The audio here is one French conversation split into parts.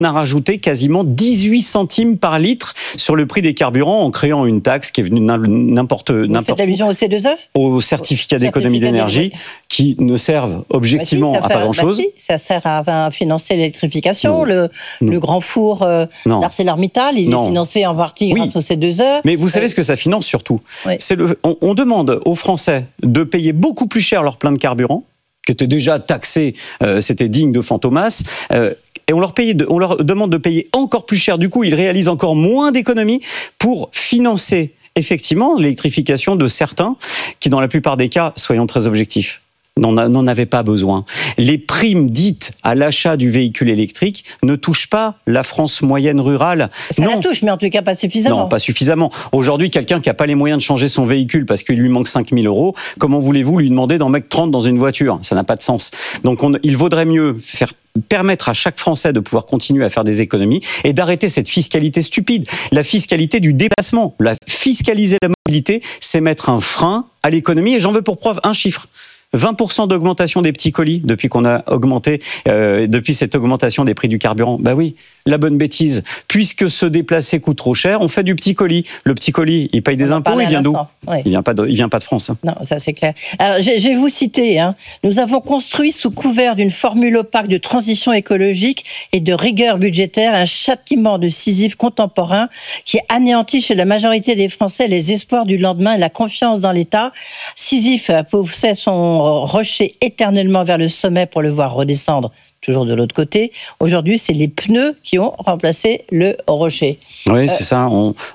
On a rajouté quasiment 18 centimes par litre sur le prix des carburants en créant une taxe qui est venue n'importe où. Vous faites allusion au C2E ? Aux certificats d'économie d'énergie qui ne servent objectivement à pas grand-chose. Ça sert à financer l'électrification. Le grand four d'ArcelorMittal, il est financé en partie grâce au C2E. Mais vous savez ce que ça finance surtout ? On demande aux Français de payer beaucoup plus cher leur plein de carburant, qui était déjà taxé, c'était digne de Fantomas. Et on leur demande de payer encore plus cher. Du coup, ils réalisent encore moins d'économies pour financer effectivement l'électrification de certains qui, dans la plupart des cas, soyons très objectifs, n'en avaient pas besoin. Les primes dites à l'achat du véhicule électrique ne touchent pas la France moyenne rurale. Ça la touche, mais en tout cas pas suffisamment. Non, pas suffisamment. Aujourd'hui, quelqu'un qui n'a pas les moyens de changer son véhicule parce qu'il lui manque 5 000 €, comment voulez-vous lui demander d'en mettre 30 dans une voiture ? Ça n'a pas de sens. Donc il vaudrait mieux permettre à chaque Français de pouvoir continuer à faire des économies et d'arrêter cette fiscalité stupide, la fiscalité du déplacement. Fiscaliser la mobilité, c'est mettre un frein à l'économie. Et j'en veux pour preuve un chiffre. 20% d'augmentation des petits colis depuis qu'on a augmenté, depuis cette augmentation des prix du carburant. Bah oui, la bonne bêtise. Puisque se déplacer coûte trop cher, on fait du petit colis. Le petit colis, il paye des impôts, il vient d'où ? Il vient pas de France. Hein. Non, ça c'est clair. Alors, je vais vous citer. Nous avons construit sous couvert d'une formule opaque de transition écologique et de rigueur budgétaire un châtiment de Sisyphe contemporain qui anéantit chez la majorité des Français les espoirs du lendemain et la confiance dans l'État. Sisyphe poussait son rocher éternellement vers le sommet pour le voir redescendre toujours de l'autre côté. Aujourd'hui, c'est les pneus qui ont remplacé le rocher. Oui, c'est ça.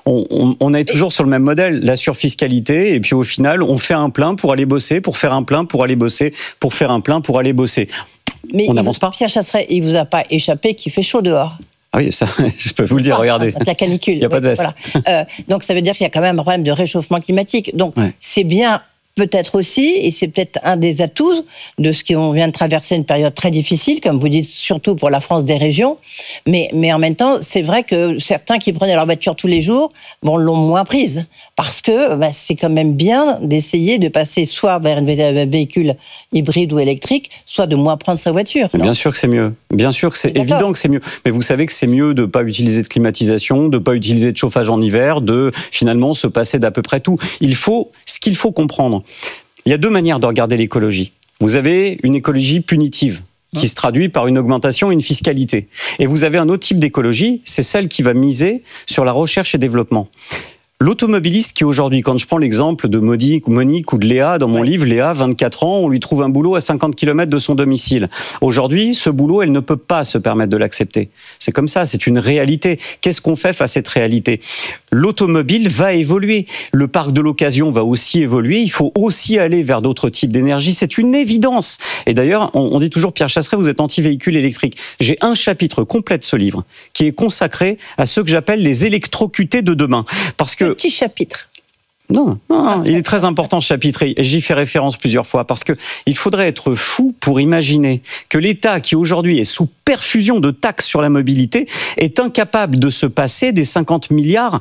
On est toujours sur le même modèle, la surfiscalité, et puis au final, on fait un plein pour aller bosser, pour faire un plein pour aller bosser, pour faire un plein pour aller bosser. Mais on n'avance pas. Pierre Chasseret, il ne vous a pas échappé qu'il fait chaud dehors. Ah oui, ça, je peux vous le dire, regardez. La canicule. Il n'y a pas de veste. Voilà. Donc ça veut dire qu'il y a quand même un problème de réchauffement climatique. Donc c'est bien... Peut-être aussi, et c'est peut-être un des atouts de ce qu'on vient de traverser une période très difficile, comme vous dites, surtout pour la France des régions. Mais en même temps, c'est vrai que certains qui prenaient leur voiture tous les jours, l'ont moins prise. Parce que c'est quand même bien d'essayer de passer soit vers un véhicule hybride ou électrique, soit de moins prendre sa voiture. Bien sûr que c'est mieux. Bien sûr que c'est évident que c'est mieux. Mais vous savez que c'est mieux de ne pas utiliser de climatisation, de ne pas utiliser de chauffage en hiver, de finalement se passer d'à peu près tout. Ce qu'il faut comprendre, il y a deux manières de regarder l'écologie. Vous avez une écologie punitive qui se traduit par une augmentation et une fiscalité. Et vous avez un autre type d'écologie, c'est celle qui va miser sur la recherche et développement. L'automobiliste qui aujourd'hui, quand je prends l'exemple de Monique ou de Léa, dans mon livre, Léa, 24 ans, on lui trouve un boulot à 50 km de son domicile. Aujourd'hui, ce boulot, elle ne peut pas se permettre de l'accepter. C'est comme ça, c'est une réalité. Qu'est-ce qu'on fait face à cette réalité ? L'automobile va évoluer. Le parc de l'occasion va aussi évoluer. Il faut aussi aller vers d'autres types d'énergie. C'est une évidence. Et d'ailleurs, on dit toujours, Pierre Chasseret, vous êtes anti-véhicule électrique. J'ai un chapitre complet de ce livre qui est consacré à ceux que j'appelle les électrocutés de demain. Parce que petit chapitre. Non, il est très important ce chapitre et j'y fais référence plusieurs fois parce que il faudrait être fou pour imaginer que l'État qui aujourd'hui est sous perfusion de taxes sur la mobilité est incapable de se passer des 50 milliards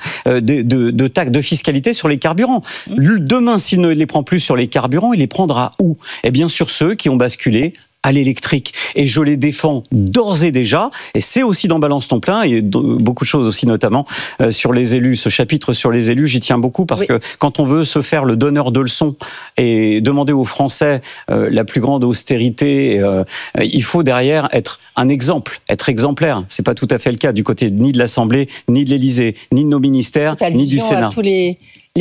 de taxes de fiscalité sur les carburants. Demain, s'il ne les prend plus sur les carburants, il les prendra où ? Eh bien sur ceux qui ont basculé à l'électrique. Et je les défends d'ores et déjà, et c'est aussi dans Balance ton plein, et beaucoup de choses aussi, notamment sur les élus. Ce chapitre sur les élus, j'y tiens beaucoup, parce que quand on veut se faire le donneur de leçons et demander aux Français la plus grande austérité, il faut derrière être un exemple, être exemplaire. C'est pas tout à fait le cas du côté ni de l'Assemblée, ni de l'Élysée, ni de nos ministères, ni du Sénat. À tous les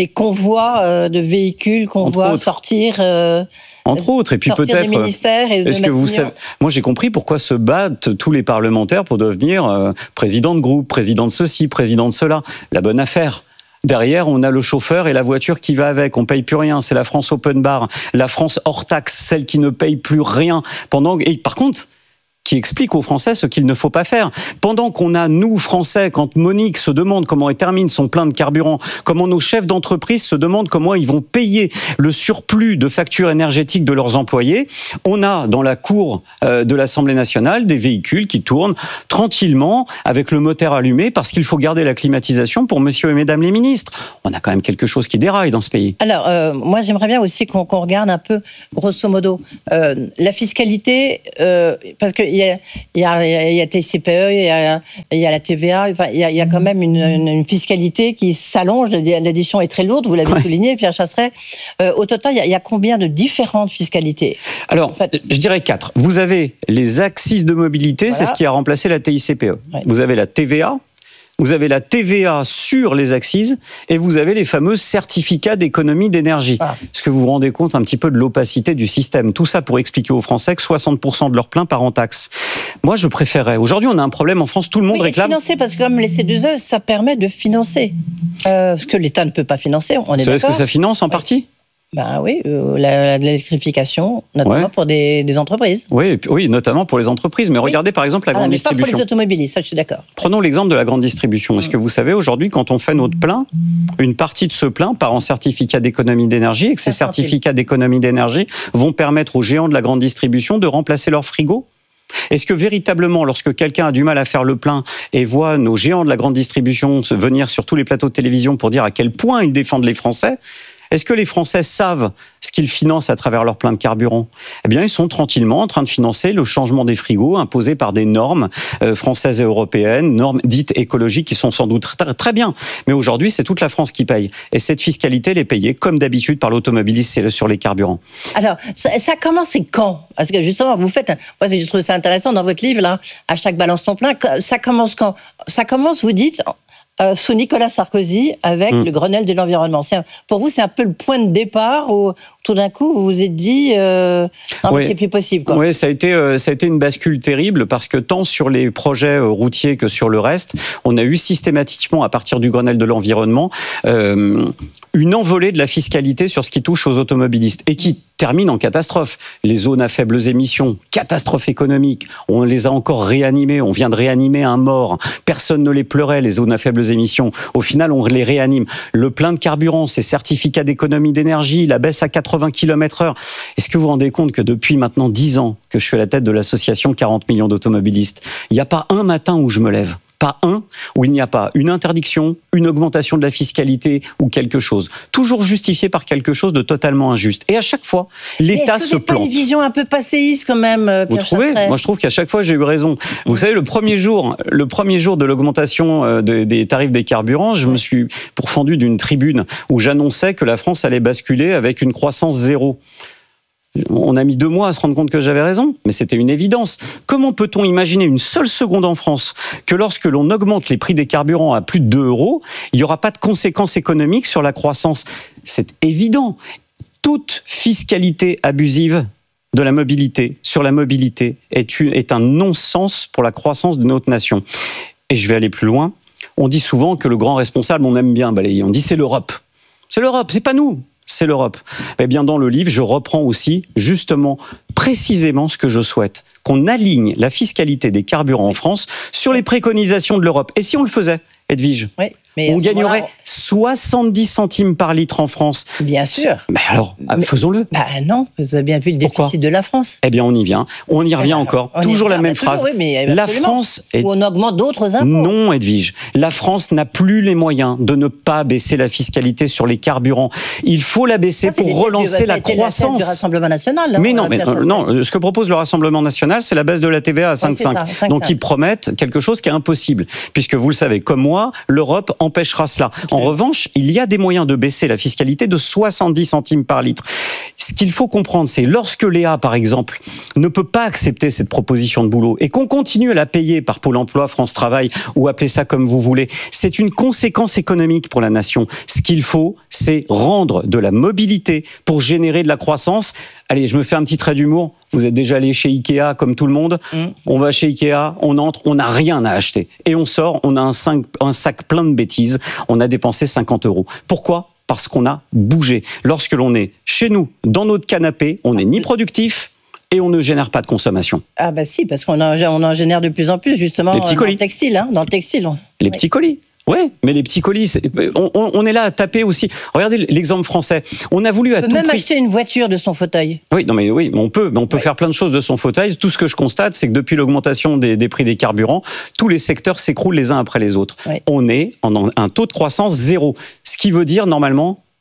convois de véhicules qu'on voit sortir... Entre autres, et puis peut-être. Est-ce que vous savez, moi j'ai compris pourquoi se battent tous les parlementaires pour devenir président de groupe, président de ceci, président de cela. La bonne affaire. Derrière, on a le chauffeur et la voiture qui va avec. On paye plus rien. C'est la France open bar, la France hors taxe, celle qui ne paye plus rien. Et par contre, qui explique aux Français ce qu'il ne faut pas faire. Pendant qu'on a, nous, Français, quand Monique se demande comment elle termine son plein de carburant, comment nos chefs d'entreprise se demandent comment ils vont payer le surplus de factures énergétiques de leurs employés, on a dans la cour de l'Assemblée nationale des véhicules qui tournent tranquillement avec le moteur allumé parce qu'il faut garder la climatisation pour monsieur et mesdames les ministres. On a quand même quelque chose qui déraille dans ce pays. Alors, moi, j'aimerais bien aussi qu'on regarde un peu, grosso modo, la fiscalité, parce que y a TICPE, il y a la TVA. Enfin, il y a quand même une fiscalité qui s'allonge. L'addition est très lourde, vous l'avez souligné, Pierre Chasseret. Au total, il y a combien de différentes fiscalités? Alors, je dirais 4. Vous avez les axes de mobilité, voilà. C'est ce qui a remplacé la TICPE. Ouais. Vous avez la TVA. Vous avez la TVA sur les axes et vous avez les fameux certificats d'économie d'énergie. Ah. Est-ce que vous vous rendez compte un petit peu de l'opacité du système? Tout ça pour expliquer aux Français que 60% de leur plein part en taxes. Moi, je préférerais. Aujourd'hui, on a un problème en France, tout le monde réclame. Financer, parce que comme les C2E, ça permet de financer. Ce que l'État ne peut pas financer, on est d'accord. Vous savez ce que ça finance en partie? Ben oui, l'électrification, notamment pour des entreprises. Oui, notamment pour les entreprises. Mais regardez par exemple la grande distribution. Pas pour les automobilistes, ça je suis d'accord. Prenons l'exemple de la grande distribution. Est-ce que vous savez aujourd'hui, quand on fait notre plein, une partie de ce plein part en certificat d'économie d'énergie et que ces certificats d'économie d'énergie vont permettre aux géants de la grande distribution de remplacer leur frigo? Est-ce que véritablement, lorsque quelqu'un a du mal à faire le plein et voit nos géants de la grande distribution venir sur tous les plateaux de télévision pour dire à quel point ils défendent les Français, est-ce que les Français savent ce qu'ils financent à travers leur plein de carburant? Eh bien, ils sont tranquillement en train de financer le changement des frigos imposés par des normes françaises et européennes, normes dites écologiques qui sont sans doute très bien. Mais aujourd'hui, c'est toute la France qui paye. Et cette fiscalité, elle est payée, comme d'habitude, par l'automobiliste sur les carburants. Alors, ça a commencé quand? Parce que justement, vous faites... Moi, je trouve ça intéressant dans votre livre, là, #balance ton plein. Ça commence quand? Ça commence, vous dites... sous Nicolas Sarkozy, avec le Grenelle de l'environnement. Pour vous, c'est un peu le point de départ où tout d'un coup, vous vous êtes dit non, mais c'est plus possible. Quoi. Oui, ça a été une bascule terrible parce que tant sur les projets routiers que sur le reste, on a eu systématiquement, à partir du Grenelle de l'environnement, une envolée de la fiscalité sur ce qui touche aux automobilistes et qui termine en catastrophe. Les zones à faibles émissions, catastrophe économique, on les a encore réanimées, on vient de réanimer un mort, personne ne les pleurait, les zones à faibles émissions, au final on les réanime. Le plein de carburant, ces certificats d'économie d'énergie, la baisse à 80 km/h. Est-ce que vous vous rendez compte que depuis maintenant 10 ans que je suis à la tête de l'association 40 millions d'automobilistes, il n'y a pas un matin où je me lève, pas un où il n'y a pas une interdiction, une augmentation de la fiscalité ou quelque chose. Toujours justifié par quelque chose de totalement injuste. Et à chaque fois, l'État se plante. Pas une vision un peu passéiste quand même, Pierre Vous trouvez? Chasseret. Moi, je trouve qu'à chaque fois, j'ai eu raison. Vous savez, le premier jour de l'augmentation des tarifs des carburants, je me suis pourfendu d'une tribune où j'annonçais que la France allait basculer avec une croissance zéro. On a mis 2 mois à se rendre compte que j'avais raison, mais c'était une évidence. Comment peut-on imaginer une seule seconde en France que lorsque l'on augmente les prix des carburants à plus de 2 €, il n'y aura pas de conséquences économiques sur la croissance? C'est évident. Toute fiscalité abusive de la mobilité, sur la mobilité, est un non-sens pour la croissance de notre nation. Et je vais aller plus loin. On dit souvent que le grand responsable, on aime bien balayer. On dit c'est l'Europe. C'est l'Europe, c'est pas nous. C'est l'Europe. Eh bien, dans le livre, je reprends aussi, justement, précisément ce que je souhaite. Qu'on aligne la fiscalité des carburants en France sur les préconisations de l'Europe. Et si on le faisait, Edwige, on gagnerait 70 centimes par litre en France. Bien sûr. Mais alors, faisons-le. Non, vous avez bien vu le déficit de la France. Eh bien, on y vient. On y revient encore. Toujours la même phrase. La France où on augmente d'autres impôts. Non, Edwige. La France n'a plus les moyens de ne pas baisser la fiscalité sur les carburants. Il faut la baisser pour relancer la croissance. Du Rassemblement national. Mais non, ce que propose le Rassemblement national, c'est la baisse de la TVA à 5,5. Donc, ils promettent quelque chose qui est impossible. Puisque vous le savez, comme moi, l'Europe empêchera cela. En revanche, il y a des moyens de baisser la fiscalité de 70 centimes par litre. Ce qu'il faut comprendre, c'est lorsque Léa, par exemple, ne peut pas accepter cette proposition de boulot et qu'on continue à la payer par Pôle emploi, France Travail ou appelez ça comme vous voulez, c'est une conséquence économique pour la nation. Ce qu'il faut, c'est rendre de la mobilité pour générer de la croissance. Allez, je me fais un petit trait d'humour. Vous êtes déjà allé chez Ikea comme tout le monde. On va chez Ikea, on entre, on n'a rien à acheter. Et on sort, on a un sac plein de bêtises. On a dépensé 50 €. Pourquoi ? Parce qu'on a bougé. Lorsque l'on est chez nous, dans notre canapé, on n'est ni productif et on ne génère pas de consommation. Ah bah si, parce qu'on en génère de plus en plus, justement, les petits colis. Dans le textile. Les petits colis. Oui, mais les petits colis, on est là à taper aussi. Regardez l'exemple français. On a voulu à tout prix... On peut même acheter une voiture de son fauteuil. Oui, on peut faire plein de choses de son fauteuil. Tout ce que je constate, c'est que depuis l'augmentation des prix des carburants, tous les secteurs s'écroulent les uns après les autres. Oui. On est en un taux de croissance zéro. Ce qui veut dire, normalement,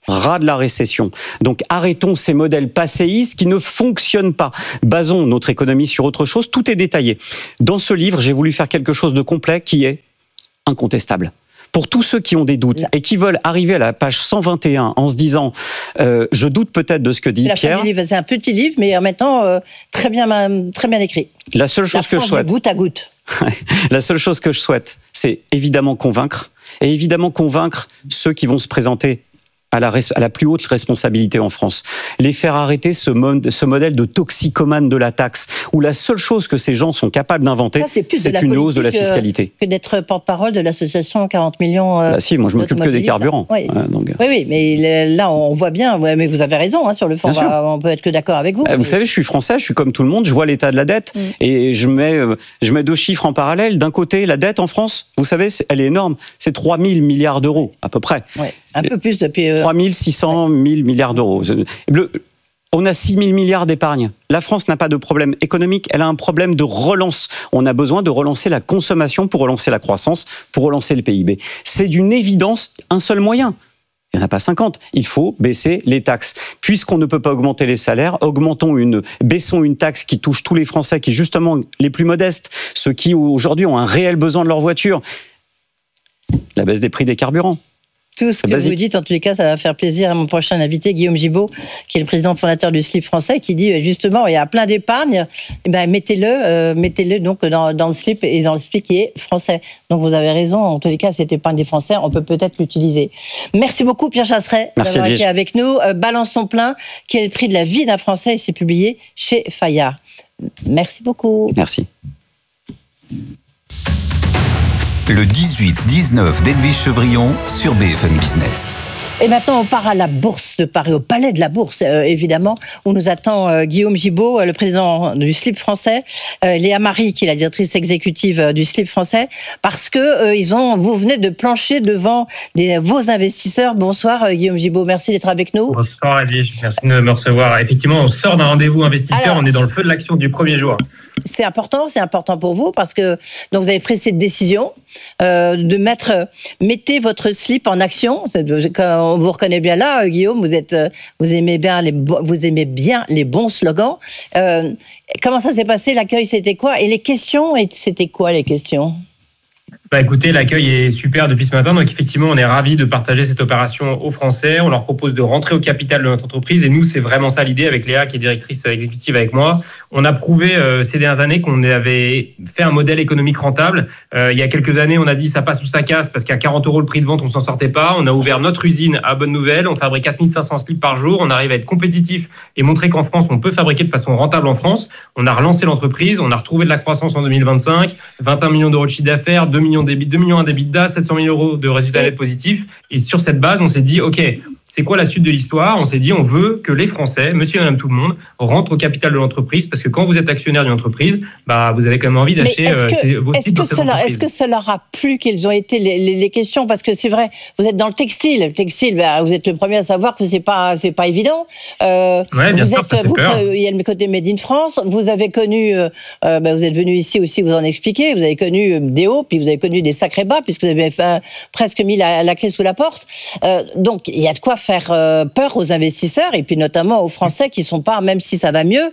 ras de la récession. Donc arrêtons ces modèles passéistes qui ne fonctionnent pas. Basons notre économie sur autre chose. Tout est détaillé. Dans ce livre, j'ai voulu faire quelque chose de complet qui est incontestable. Pour tous ceux qui ont des doutes et qui veulent arriver à la page 121 en se disant je doute peut-être de ce que dit Pierre. C'est un petit livre, mais en même temps très bien écrit. La seule chose que je souhaite, goutte à goutte. La seule chose que je souhaite, c'est évidemment convaincre, et évidemment convaincre ceux qui vont se présenter à la plus haute responsabilité en France. Les faire arrêter ce modèle de toxicomane de la taxe, où la seule chose que ces gens sont capables d'inventer, c'est une hausse de la fiscalité. Que d'être porte-parole de l'association 40 millions. Si, moi je m'occupe que des carburants. Oui, oui, mais là on voit bien, mais vous avez raison, sur le fond, on peut être que d'accord avec vous. Vous savez, je suis français, je suis comme tout le monde, je vois l'état de la dette, et je mets deux chiffres en parallèle. D'un côté, la dette en France, vous savez, elle est énorme, c'est 3 000 milliards d'euros, à peu près. Oui. Un peu plus depuis... 3 600 000 milliards d'euros. On a 6 000 milliards d'épargne. La France n'a pas de problème économique, elle a un problème de relance. On a besoin de relancer la consommation pour relancer la croissance, pour relancer le PIB. C'est d'une évidence un seul moyen. Il n'y en a pas 50. Il faut baisser les taxes. Puisqu'on ne peut pas augmenter les salaires, baissons une taxe qui touche tous les Français, qui justement les plus modestes, ceux qui aujourd'hui ont un réel besoin de leur voiture. La baisse des prix des carburants. Tout ce que vous dites, en tous les cas, ça va faire plaisir à mon prochain invité, Guillaume Gibault, qui est le président fondateur du slip français, qui dit justement, il y a plein d'épargne, mettez-le donc dans le slip et dans le slip qui est français. Donc vous avez raison, en tous les cas, cette épargne des Français, on peut peut-être l'utiliser. Merci beaucoup, Pierre Chasseret, d'avoir été avec nous. Balance ton plein, qui est le prix de la vie d'un Français, et c'est publié chez Fayard. Merci beaucoup. Merci. Le 18-19 d'Edwige Chevrillon sur BFM Business. Et maintenant, on part à la Bourse de Paris, au Palais de la Bourse, évidemment, où nous attend Guillaume Gibault, le président du slip français, Léa Marie, qui est la directrice exécutive du slip français, parce que vous venez de plancher devant vos investisseurs. Bonsoir Guillaume Gibault, merci d'être avec nous. Bonsoir Edwige, merci de me recevoir. Effectivement, on sort d'un rendez-vous investisseur, on est dans le feu de l'action du premier jour. C'est important pour vous, parce que donc vous avez pris cette décision de mettez votre slip en action. On vous reconnaît bien là, Guillaume. Vous aimez bien les bons slogans. Comment ça s'est passé? L'accueil, c'était quoi? Et les questions, c'était quoi les questions? Écoutez, l'accueil est super depuis ce matin. Donc effectivement, on est ravis de partager cette opération aux Français. On leur propose de rentrer au capital de notre entreprise. Et nous, c'est vraiment ça l'idée avec Léa, qui est directrice exécutive avec moi. On a prouvé ces dernières années qu'on avait fait un modèle économique rentable. Il y a quelques années, on a dit ça passe ou ça casse parce qu'à 40 € le prix de vente, on s'en sortait pas. On a ouvert notre usine à Bonne Nouvelle. On fabrique 4500 slips par jour. On arrive à être compétitif et montrer qu'en France, on peut fabriquer de façon rentable en France. On a relancé l'entreprise. On a retrouvé de la croissance en 2025. 21 millions d'euros de chiffre d'affaires, 2 millions d'EBITDA, 700 000 euros de résultats nets positifs. Et sur cette base, on s'est dit, OK, c'est quoi la suite de l'histoire? On s'est dit, on veut que les Français, monsieur et madame tout le monde, rentrent au capital de l'entreprise, parce que quand vous êtes actionnaire d'une entreprise, vous avez quand même envie d'acheter vos titres dans cette entreprise. Est-ce que ça leur a plu quelles ont été les questions? Parce que c'est vrai, vous êtes dans le textile. Le textile, vous êtes le premier à savoir que c'est pas évident. Bien sûr, ça fait peur. Il y a le côté Made in France. Vous avez connu, vous êtes venu ici aussi vous en expliquer. Vous avez connu des hauts, puis vous avez connu des sacrés bas, puisque vous avez presque mis la clé sous la porte. Donc, il y a de quoi faire peur aux investisseurs, et puis notamment aux Français qui sont pas, même si ça va mieux,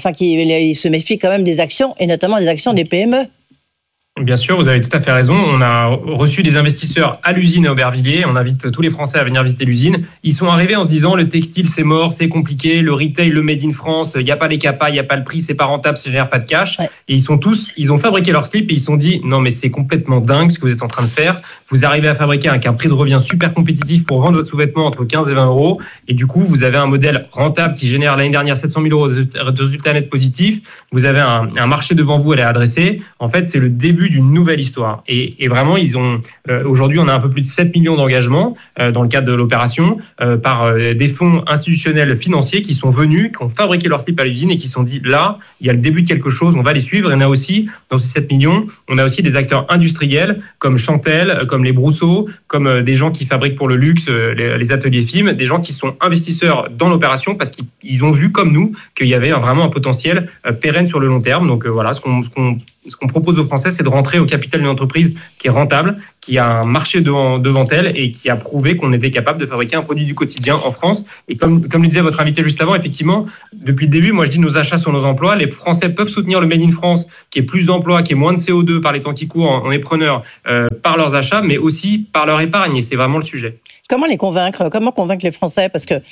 qui se méfient quand même des actions, et notamment des actions des PME. Bien sûr, vous avez tout à fait raison. On a reçu des investisseurs à l'usine à Aubervilliers. On invite tous les Français à venir visiter l'usine. Ils sont arrivés en se disant le textile c'est mort, c'est compliqué, le retail, le made in France, il n'y a pas les capas, il n'y a pas le prix, c'est pas rentable, ça génère pas de cash. Ouais. Et ils ont fabriqué leur slip et ils se sont dit non mais c'est complètement dingue ce que vous êtes en train de faire. Vous arrivez à fabriquer avec un prix de revient super compétitif pour vendre votre sous-vêtement entre 15 et 20 € et du coup vous avez un modèle rentable qui génère l'année dernière 700 000 € de résultats nets positifs. Vous avez un marché devant vous à aller adresser. En fait, c'est le début d'une nouvelle histoire. Et vraiment, ils ont aujourd'hui, on a un peu plus de 7 millions d'engagements dans le cadre de l'opération par des fonds institutionnels financiers qui sont venus, qui ont fabriqué leur slip à l'usine et qui se sont dit là, il y a le début de quelque chose, on va les suivre. Et on a aussi, dans ces 7 millions, on a aussi des acteurs industriels comme Chantel, comme les Brousseaux, comme des gens qui fabriquent pour le luxe, les ateliers FIM, des gens qui sont investisseurs dans l'opération parce qu'ils ont vu, comme nous, qu'il y avait vraiment un potentiel pérenne sur le long terme. Donc voilà, ce qu'on Ce qu'on propose aux Français, c'est de rentrer au capital d'une entreprise qui est rentable, qui a un marché devant elle et qui a prouvé qu'on était capable de fabriquer un produit du quotidien en France. Et comme le disait votre invité juste avant, effectivement, depuis le début, moi je dis nos achats sur nos emplois. Les Français peuvent soutenir le Made in France, qui est plus d'emplois, qui est moins de CO2 par les temps qui courent, en est preneur par leurs achats, mais aussi par leur épargne. Et c'est vraiment le sujet. Comment les convaincre ? Comment convaincre les Français ? Parce que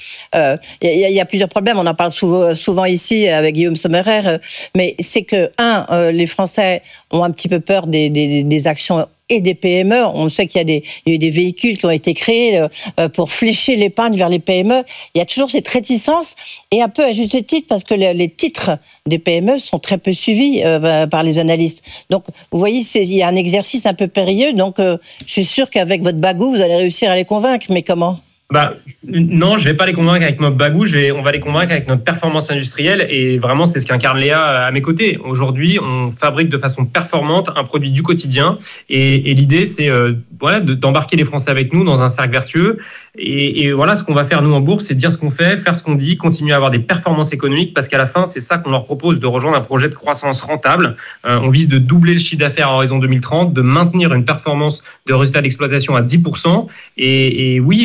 y a plusieurs problèmes. On en parle souvent ici avec Guillaume Sommerer. Mais c'est que, les Français ont un petit peu peur des actions et des PME. On sait qu'il y a eu des véhicules qui ont été créés pour flécher l'épargne vers les PME. Il y a toujours cette réticence, et un peu à juste titre, parce que les titres des PME sont très peu suivis par les analystes. Donc, vous voyez, il y a un exercice un peu périlleux. Donc, je suis sûr qu'avec votre bagou, vous allez réussir à les convaincre. Mais comment ? Non, je vais pas les convaincre avec notre bagou, on va les convaincre avec notre performance industrielle, et vraiment c'est ce qu'incarne Léa à mes côtés. Aujourd'hui, on fabrique de façon performante un produit du quotidien, et l'idée c'est d'embarquer les Français avec nous dans un cercle vertueux, et voilà ce qu'on va faire nous en bourse, c'est dire ce qu'on fait, faire ce qu'on dit, continuer à avoir des performances économiques, parce qu'à la fin c'est ça qu'on leur propose, de rejoindre un projet de croissance rentable. On vise de doubler le chiffre d'affaires à horizon 2030, de maintenir une performance de résultat d'exploitation à 10%, et oui,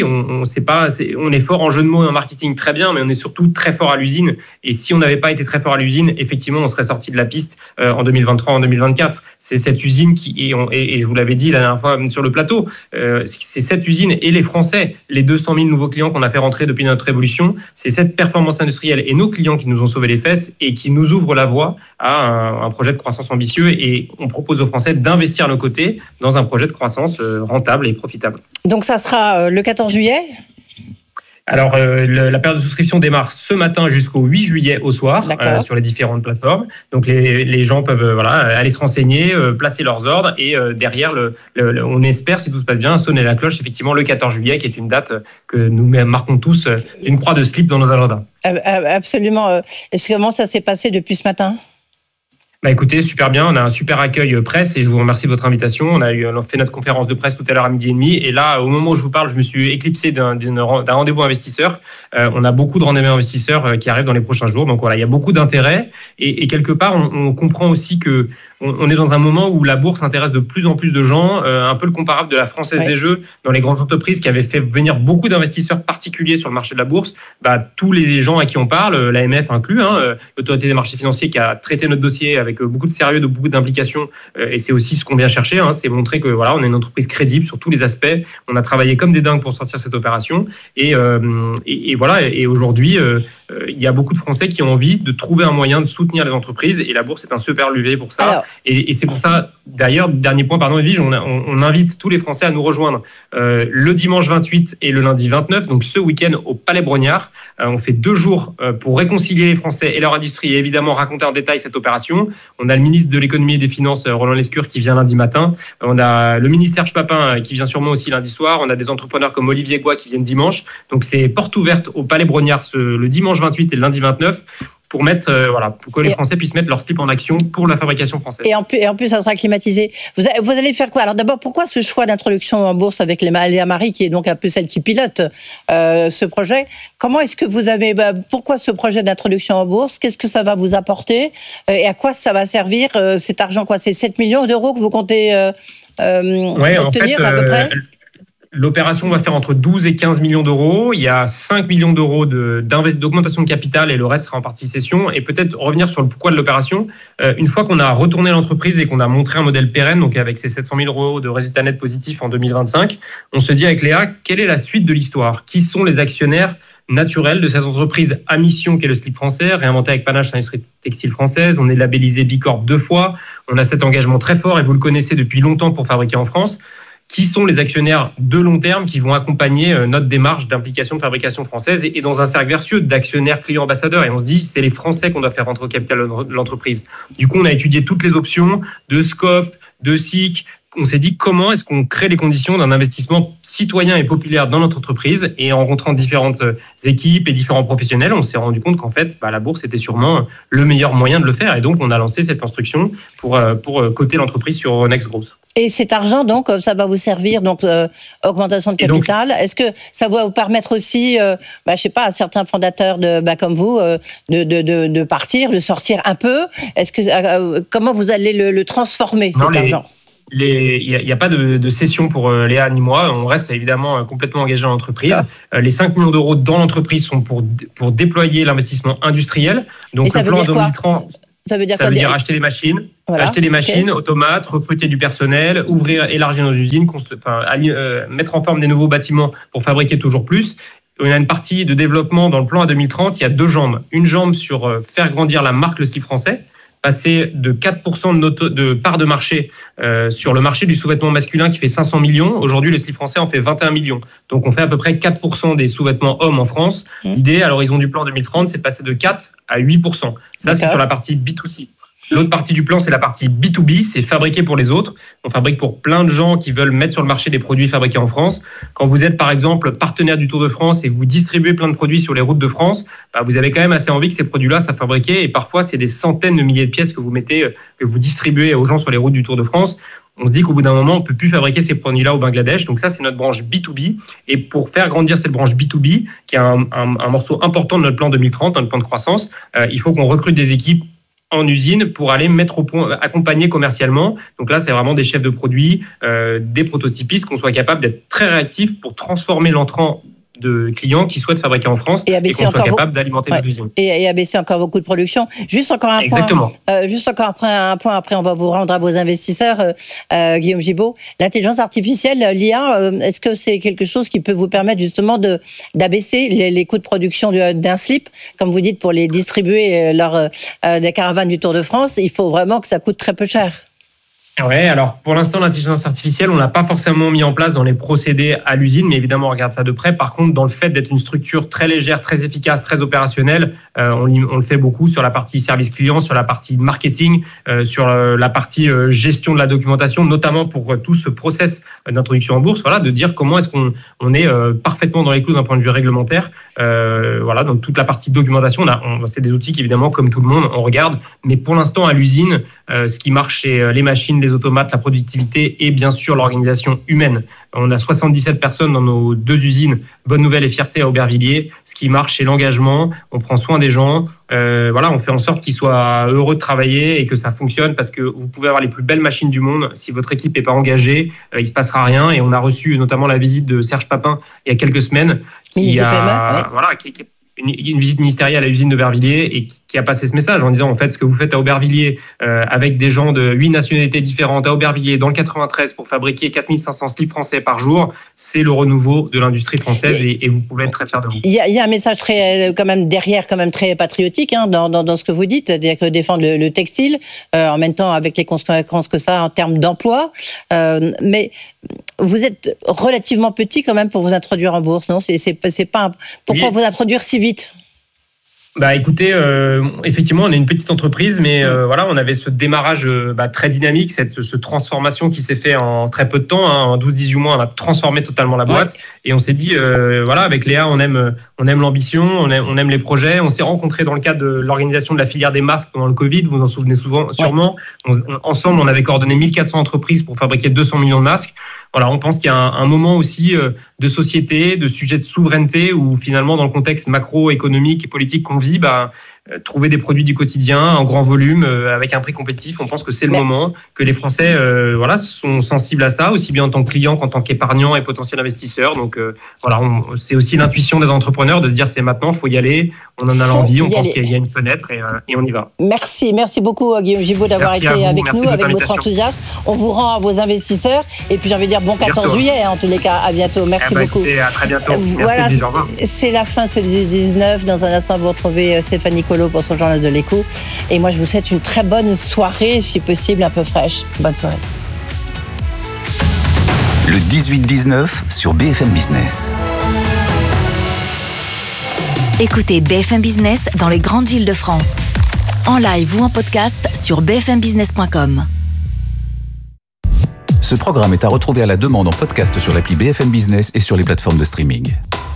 on est fort en jeu de mots et en marketing, très bien, mais on est surtout très fort à l'usine. Et si on n'avait pas été très fort à l'usine, effectivement, on serait sorti de la piste en 2023, en 2024. C'est cette usine et je vous l'avais dit la dernière fois sur le plateau, c'est cette usine et les Français, les 200 000 nouveaux clients qu'on a fait rentrer depuis notre révolution, c'est cette performance industrielle et nos clients qui nous ont sauvé les fesses et qui nous ouvrent la voie à un projet de croissance ambitieux. Et on propose aux Français d'investir à nos côtés dans un projet de croissance rentable et profitable. Donc ça sera le 14 juillet ? Alors, la période de souscription démarre ce matin jusqu'au 8 juillet au soir sur les différentes plateformes. Donc, les gens peuvent aller se renseigner, placer leurs ordres et derrière, on espère, si tout se passe bien, sonner la cloche, effectivement, le 14 juillet, qui est une date que nous marquons tous, une croix de slip dans nos agendas. Absolument. Comment ça s'est passé depuis ce matin ? Écoutez, super bien, on a un super accueil presse et je vous remercie de votre invitation. On a fait notre conférence de presse tout à l'heure à 12h30 et là, au moment où je vous parle, je me suis éclipsé d'un rendez-vous investisseur. On a beaucoup de rendez-vous investisseurs qui arrivent dans les prochains jours, donc voilà, il y a beaucoup d'intérêt et quelque part, on comprend aussi que on est dans un moment où la bourse intéresse de plus en plus de gens, un peu le comparable de la Française des Jeux dans les grandes entreprises qui avaient fait venir beaucoup d'investisseurs particuliers sur le marché de la bourse. Tous les gens à qui on parle, l'AMF inclus, l'autorité des marchés financiers qui a traité notre dossier avec beaucoup de sérieux, de beaucoup d'implication, et c'est aussi ce qu'on vient chercher, c'est montrer que on est une entreprise crédible sur tous les aspects. On a travaillé comme des dingues pour sortir cette opération, et aujourd'hui, il y a beaucoup de Français qui ont envie de trouver un moyen de soutenir les entreprises, et la bourse est un super levier pour ça. Et c'est pour ça, d'ailleurs, dernier point, Edwige, on invite tous les Français à nous rejoindre le dimanche 28 et le lundi 29, donc ce week-end au Palais Brognard. On fait 2 jours pour réconcilier les Français et leur industrie et évidemment raconter en détail cette opération. On a le ministre de l'économie et des finances, Roland Lescure, qui vient lundi matin. On a le ministre Serge Papin qui vient sûrement aussi lundi soir. On a des entrepreneurs comme Olivier Goy qui viennent dimanche. Donc c'est porte ouverte au Palais Brognard le dimanche 28 et le lundi 29. Pour que les Français puissent mettre leur slip en action pour la fabrication française. Et en plus, ça sera climatisé. Vous allez faire quoi ? Alors d'abord, pourquoi ce choix d'introduction en bourse avec Léa Marie, qui est donc un peu celle qui pilote ce projet ? Comment est-ce que vous avez... pourquoi ce projet d'introduction en bourse ? Qu'est-ce que ça va vous apporter ? Et à quoi ça va servir cet argent ? C'est 7 millions d'euros que vous comptez obtenir à peu près ? L'opération va faire entre 12 et 15 millions d'euros. Il y a 5 millions d'euros d'augmentation de capital et le reste sera en partie cession. Et peut-être revenir sur le pourquoi de l'opération. Une fois qu'on a retourné l'entreprise et qu'on a montré un modèle pérenne, donc avec ces 700 000 euros de résultats nets positifs en 2025, on se dit avec Léa, quelle est la suite de l'histoire ? Qui sont les actionnaires naturels de cette entreprise à mission qu'est le slip français, réinventé avec panache l'industrie textile française. On est labellisé Bicorp 2 fois. On a cet engagement très fort et vous le connaissez depuis longtemps pour fabriquer en France. Qui sont les actionnaires de long terme qui vont accompagner notre démarche d'implication de fabrication française et dans un cercle vertueux d'actionnaires, clients, ambassadeurs. Et on se dit, c'est les Français qu'on doit faire rentrer au capital de l'entreprise. Du coup, on a étudié toutes les options de SCOP, de SIC, on s'est dit comment est-ce qu'on crée les conditions d'un investissement citoyen et populaire dans notre entreprise. Et en rencontrant différentes équipes et différents professionnels, on s'est rendu compte qu'en fait, la bourse était sûrement le meilleur moyen de le faire. Et donc, on a lancé cette instruction pour coter l'entreprise sur Euronext Growth. Et cet argent, donc, ça va vous servir, donc, augmentation de capital. Est-ce que ça va vous permettre aussi, je sais pas, à certains fondateurs comme vous, de partir, de sortir un peu? Est-ce que, comment vous allez le transformer, cet argent? Il n'y a pas de cession pour Léa ni moi. On reste évidemment complètement engagé dans l'entreprise. Les 5 millions d'euros dans l'entreprise sont pour déployer l'investissement industriel. Donc, le plan 2030... Ça veut dire acheter des machines, automates, recruter du personnel, élargir nos usines, mettre en forme des nouveaux bâtiments pour fabriquer toujours plus. On a une partie de développement dans le plan à 2030. Il y a 2 jambes. Une jambe sur faire grandir la marque Le Slip Français, passer de 4% de part de marché sur le marché du sous-vêtement masculin qui fait 500 millions. Aujourd'hui, le slip français en fait 21 millions. Donc, on fait à peu près 4% des sous-vêtements hommes en France. L'idée, à l'horizon du plan 2030, c'est de passer de 4 à 8%. Ça, c'est sur la partie B2C. L'autre partie du plan, c'est la partie B2B, c'est fabriquer pour les autres. On fabrique pour plein de gens qui veulent mettre sur le marché des produits fabriqués en France. Quand vous êtes, par exemple, partenaire du Tour de France et vous distribuez plein de produits sur les routes de France, vous avez quand même assez envie que ces produits-là soient fabriqués. Et parfois, c'est des centaines de milliers de pièces que vous distribuez aux gens sur les routes du Tour de France. On se dit qu'au bout d'un moment, on ne peut plus fabriquer ces produits-là au Bangladesh. Donc ça, c'est notre branche B2B. Et pour faire grandir cette branche B2B, qui est un morceau important de notre plan 2030, notre plan de croissance, il faut qu'on recrute des équipes en usine pour aller mettre au point, accompagner commercialement. Donc là, c'est vraiment des chefs de produits, des prototypistes, qu'on soit capable d'être très réactifs pour transformer l'entrant de clients qui souhaitent fabriquer en France et qu'on soit capable d'alimenter nos usines. Et abaisser encore vos coûts de production. Juste encore un Exactement. point. Juste encore un point. Après, on va vous rendre à vos investisseurs, Guillaume Gibaud. L'intelligence artificielle, l'IA, est-ce que c'est quelque chose qui peut vous permettre justement d'abaisser les coûts de production d'un slip, comme vous dites, pour les distribuer lors des caravanes du Tour de France? Il faut vraiment que ça coûte très peu cher. Ouais, alors pour l'instant, l'intelligence artificielle, on l'a pas forcément mis en place dans les procédés à l'usine, mais évidemment, on regarde ça de près. Par contre, dans le fait d'être une structure très légère, très efficace, très opérationnelle, on le fait beaucoup sur la partie service client, sur la partie marketing, sur la partie gestion de la documentation, notamment pour tout ce process d'introduction en bourse. Voilà, de dire comment est-ce qu'on est parfaitement dans les clous d'un point de vue réglementaire. Voilà, donc toute la partie documentation, c'est des outils qu'évidemment, comme tout le monde, on regarde. Mais pour l'instant, à l'usine, ce qui marche, c'est les machines, les automates, la productivité et bien sûr l'organisation humaine. On a 77 personnes dans nos 2 usines, Bonne Nouvelle et Fierté à Aubervilliers. Ce qui marche, c'est l'engagement. On prend soin des gens. Voilà, on fait en sorte qu'ils soient heureux de travailler et que ça fonctionne, parce que vous pouvez avoir les plus belles machines du monde. Si votre équipe n'est pas engagée, il se passera rien. Et on a reçu notamment la visite de Serge Papin il y a quelques semaines, qui une visite ministérielle à l'usine d'Aubervilliers et qui a passé ce message en disant, en fait, ce que vous faites à Aubervilliers avec des gens de 8 nationalités différentes à Aubervilliers dans le 93 pour fabriquer 4500 slips français par jour, c'est le renouveau de l'industrie française et vous pouvez être très fiers de vous. Il y a un message très, quand même derrière, quand même très patriotique dans ce que vous dites, c'est-à-dire que défendre le textile, en même temps avec les conséquences que ça a en termes d'emploi, mais vous êtes relativement petit quand même pour vous introduire en bourse, non? C'est pas pourquoi vous introduire si vite? Écoutez, effectivement, on est une petite entreprise, mais voilà, on avait ce démarrage très dynamique, cette transformation qui s'est fait en très peu de temps. En 12-18 mois, on a transformé totalement la boîte. Et on s'est dit, voilà, avec Léa, on aime l'ambition, on aime les projets. On s'est rencontrés dans le cadre de l'organisation de la filière des masques pendant le Covid, vous vous en souvenez sûrement. Ensemble, on avait coordonné 1400 entreprises pour fabriquer 200 millions de masques. Voilà, on pense qu'il y a un moment aussi de société, de sujet de souveraineté, où finalement, dans le contexte macroéconomique et politique qu'on vit, trouver des produits du quotidien en grand volume avec un prix compétitif, on pense que c'est le moment, que les Français sont sensibles à ça, aussi bien en tant que clients qu'en tant qu'épargnants et potentiels investisseurs. Donc voilà, c'est aussi l'intuition des entrepreneurs de se dire c'est maintenant, il faut y aller, on en a l'envie, on pense qu'il y a une fenêtre et on y va. Merci beaucoup Guillaume Gibaud d'avoir été avec nous, avec votre enthousiasme. On vous rend à vos investisseurs et puis j'ai envie de dire bon 14 juillet en tous les cas, à bientôt, merci beaucoup. Écoutez, à très bientôt. Voilà, c'est la fin de ce 19. Dans un instant, vous retrouvez Stéphanie Colo pour son journal de l'écho. Et moi, je vous souhaite une très bonne soirée, si possible, un peu fraîche. Bonne soirée. Le 18-19 sur BFM Business. Écoutez BFM Business dans les grandes villes de France. En live ou en podcast sur bfmbusiness.com. Ce programme est à retrouver à la demande en podcast sur l'appli BFM Business et sur les plateformes de streaming.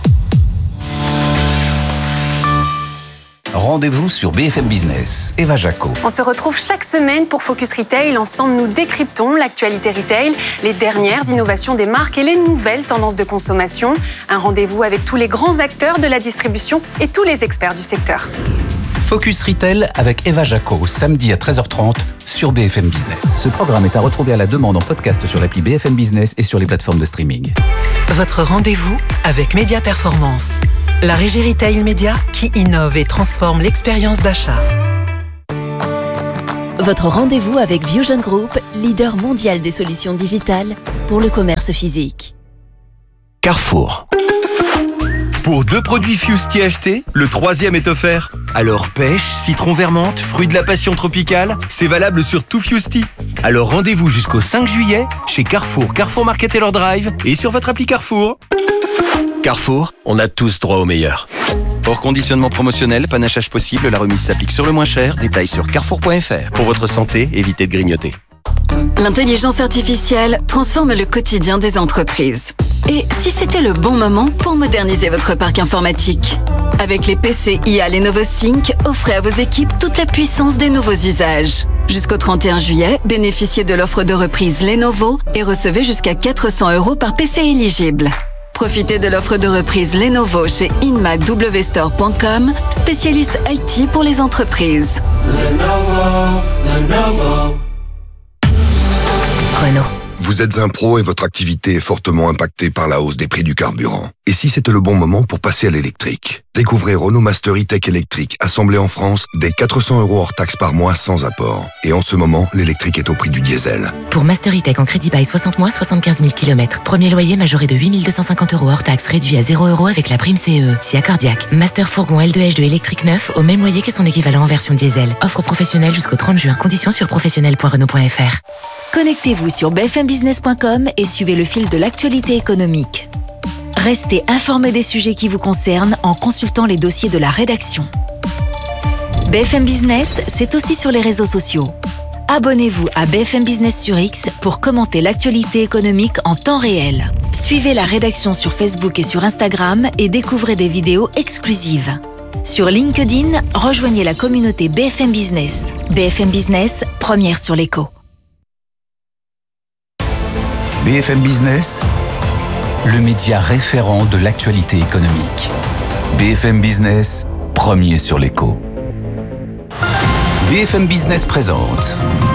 Rendez-vous sur BFM Business. Eva Jaco. On se retrouve chaque semaine pour Focus Retail. Ensemble, nous décryptons l'actualité retail, les dernières innovations des marques et les nouvelles tendances de consommation. Un rendez-vous avec tous les grands acteurs de la distribution et tous les experts du secteur. Focus Retail avec Eva Jaco, samedi à 13h30 sur BFM Business. Ce programme est à retrouver à la demande en podcast sur l'appli BFM Business et sur les plateformes de streaming. Votre rendez-vous avec Média Performance, la régie retail média qui innove et transforme l'expérience d'achat. Votre rendez-vous avec Vusion Group, leader mondial des solutions digitales pour le commerce physique. Carrefour. Pour 2 produits Fusti achetés, le 3e est offert. Alors pêche, citron vermente, fruit de la passion tropicale, c'est valable sur tout Fusti. Alors rendez-vous jusqu'au 5 juillet chez Carrefour, Carrefour Market Taylor Drive et sur votre appli Carrefour. Carrefour, on a tous droit au meilleur. Hors conditionnement promotionnel, panachage possible, la remise s'applique sur le moins cher. Détails sur carrefour.fr. Pour votre santé, évitez de grignoter. L'intelligence artificielle transforme le quotidien des entreprises. Et si c'était le bon moment pour moderniser votre parc informatique? Avec les PC IA Lenovo Sync, offrez à vos équipes toute la puissance des nouveaux usages. Jusqu'au 31 juillet, bénéficiez de l'offre de reprise Lenovo et recevez jusqu'à 400 € par PC éligible. Profitez de l'offre de reprise Lenovo chez inmacwstore.com, spécialiste IT pour les entreprises. Lenovo. Renault. Vous êtes un pro et votre activité est fortement impactée par la hausse des prix du carburant. Et si c'était le bon moment pour passer à l'électrique? Découvrez Renault Master E-Tech électrique, assemblé en France, dès 400 € hors taxe par mois sans apport. Et en ce moment, l'électrique est au prix du diesel. Pour Master E-Tech en crédit bail 60 mois, 75 000 km. Premier loyer majoré de 8 250 € hors taxe, réduit à 0 € avec la prime CE. Si accordiaque. Master fourgon L2H2 électrique neuf, au même loyer que son équivalent en version diesel. Offre professionnelle jusqu'au 30 juin. Conditions sur professionnel.renault.fr. Connectez-vous sur bfmbusiness.com et suivez le fil de l'actualité économique. Restez informé des sujets qui vous concernent en consultant les dossiers de la rédaction. BFM Business, c'est aussi sur les réseaux sociaux. Abonnez-vous à BFM Business sur X pour commenter l'actualité économique en temps réel. Suivez la rédaction sur Facebook et sur Instagram et découvrez des vidéos exclusives. Sur LinkedIn, rejoignez la communauté BFM Business. BFM Business, première sur l'écho. BFM Business, le média référent de l'actualité économique. BFM Business, premier sur l'écho. BFM Business présente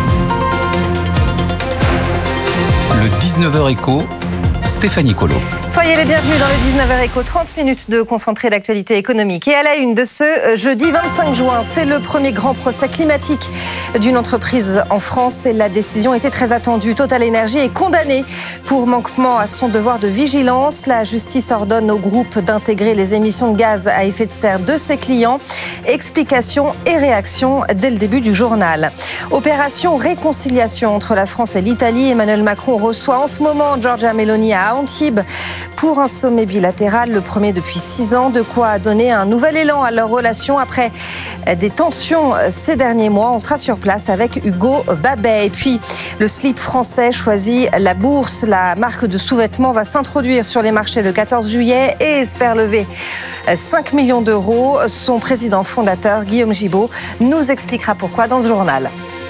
le 19h écho, Stéphanie Colo. Soyez les bienvenus dans le 19h écho, 30 minutes de concentré d'actualité économique. Et à la une de ce jeudi 25 juin, c'est le premier grand procès climatique d'une entreprise en France et la décision était très attendue. Total Energy est condamné pour manquement à son devoir de vigilance. La justice ordonne au groupe d'intégrer les émissions de gaz à effet de serre de ses clients. Explications et réactions dès le début du journal. Opération réconciliation entre la France et l'Italie. Emmanuel Macron reçoit en ce moment Giorgia Meloni à Antibes pour un sommet bilatéral, le premier depuis 6 ans, de quoi donner un nouvel élan à leur relation après des tensions ces derniers mois. On sera sur place avec Hugo Babet. Et puis, le slip français choisit la bourse. La marque de sous-vêtements va s'introduire sur les marchés le 14 juillet et espère lever 5 millions d'euros. Son président fondateur, Guillaume Gibault, nous expliquera pourquoi dans ce journal.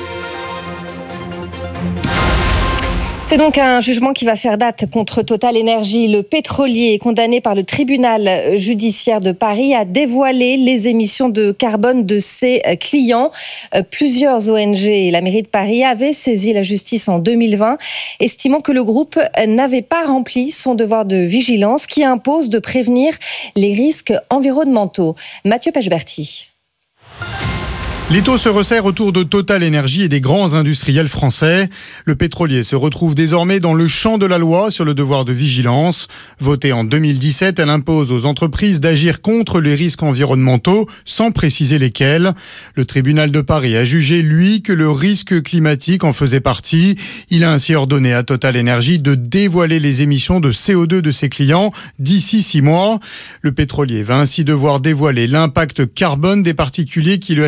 C'est donc un jugement qui va faire date contre Total Energy. Le pétrolier est condamné par le tribunal judiciaire de Paris à dévoiler les émissions de carbone de ses clients. Plusieurs ONG et la mairie de Paris avaient saisi la justice en 2020, estimant que le groupe n'avait pas rempli son devoir de vigilance qui impose de prévenir les risques environnementaux. Mathieu Pechberti. L'étau se resserre autour de Total Energy et des grands industriels français. Le pétrolier se retrouve désormais dans le champ de la loi sur le devoir de vigilance. Votée en 2017, elle impose aux entreprises d'agir contre les risques environnementaux, sans préciser lesquels. Le tribunal de Paris a jugé, lui, que le risque climatique en faisait partie. Il a ainsi ordonné à Total Energy de dévoiler les émissions de CO2 de ses clients d'ici 6 mois. Le pétrolier va ainsi devoir dévoiler l'impact carbone des particuliers qui lui achètent des carburants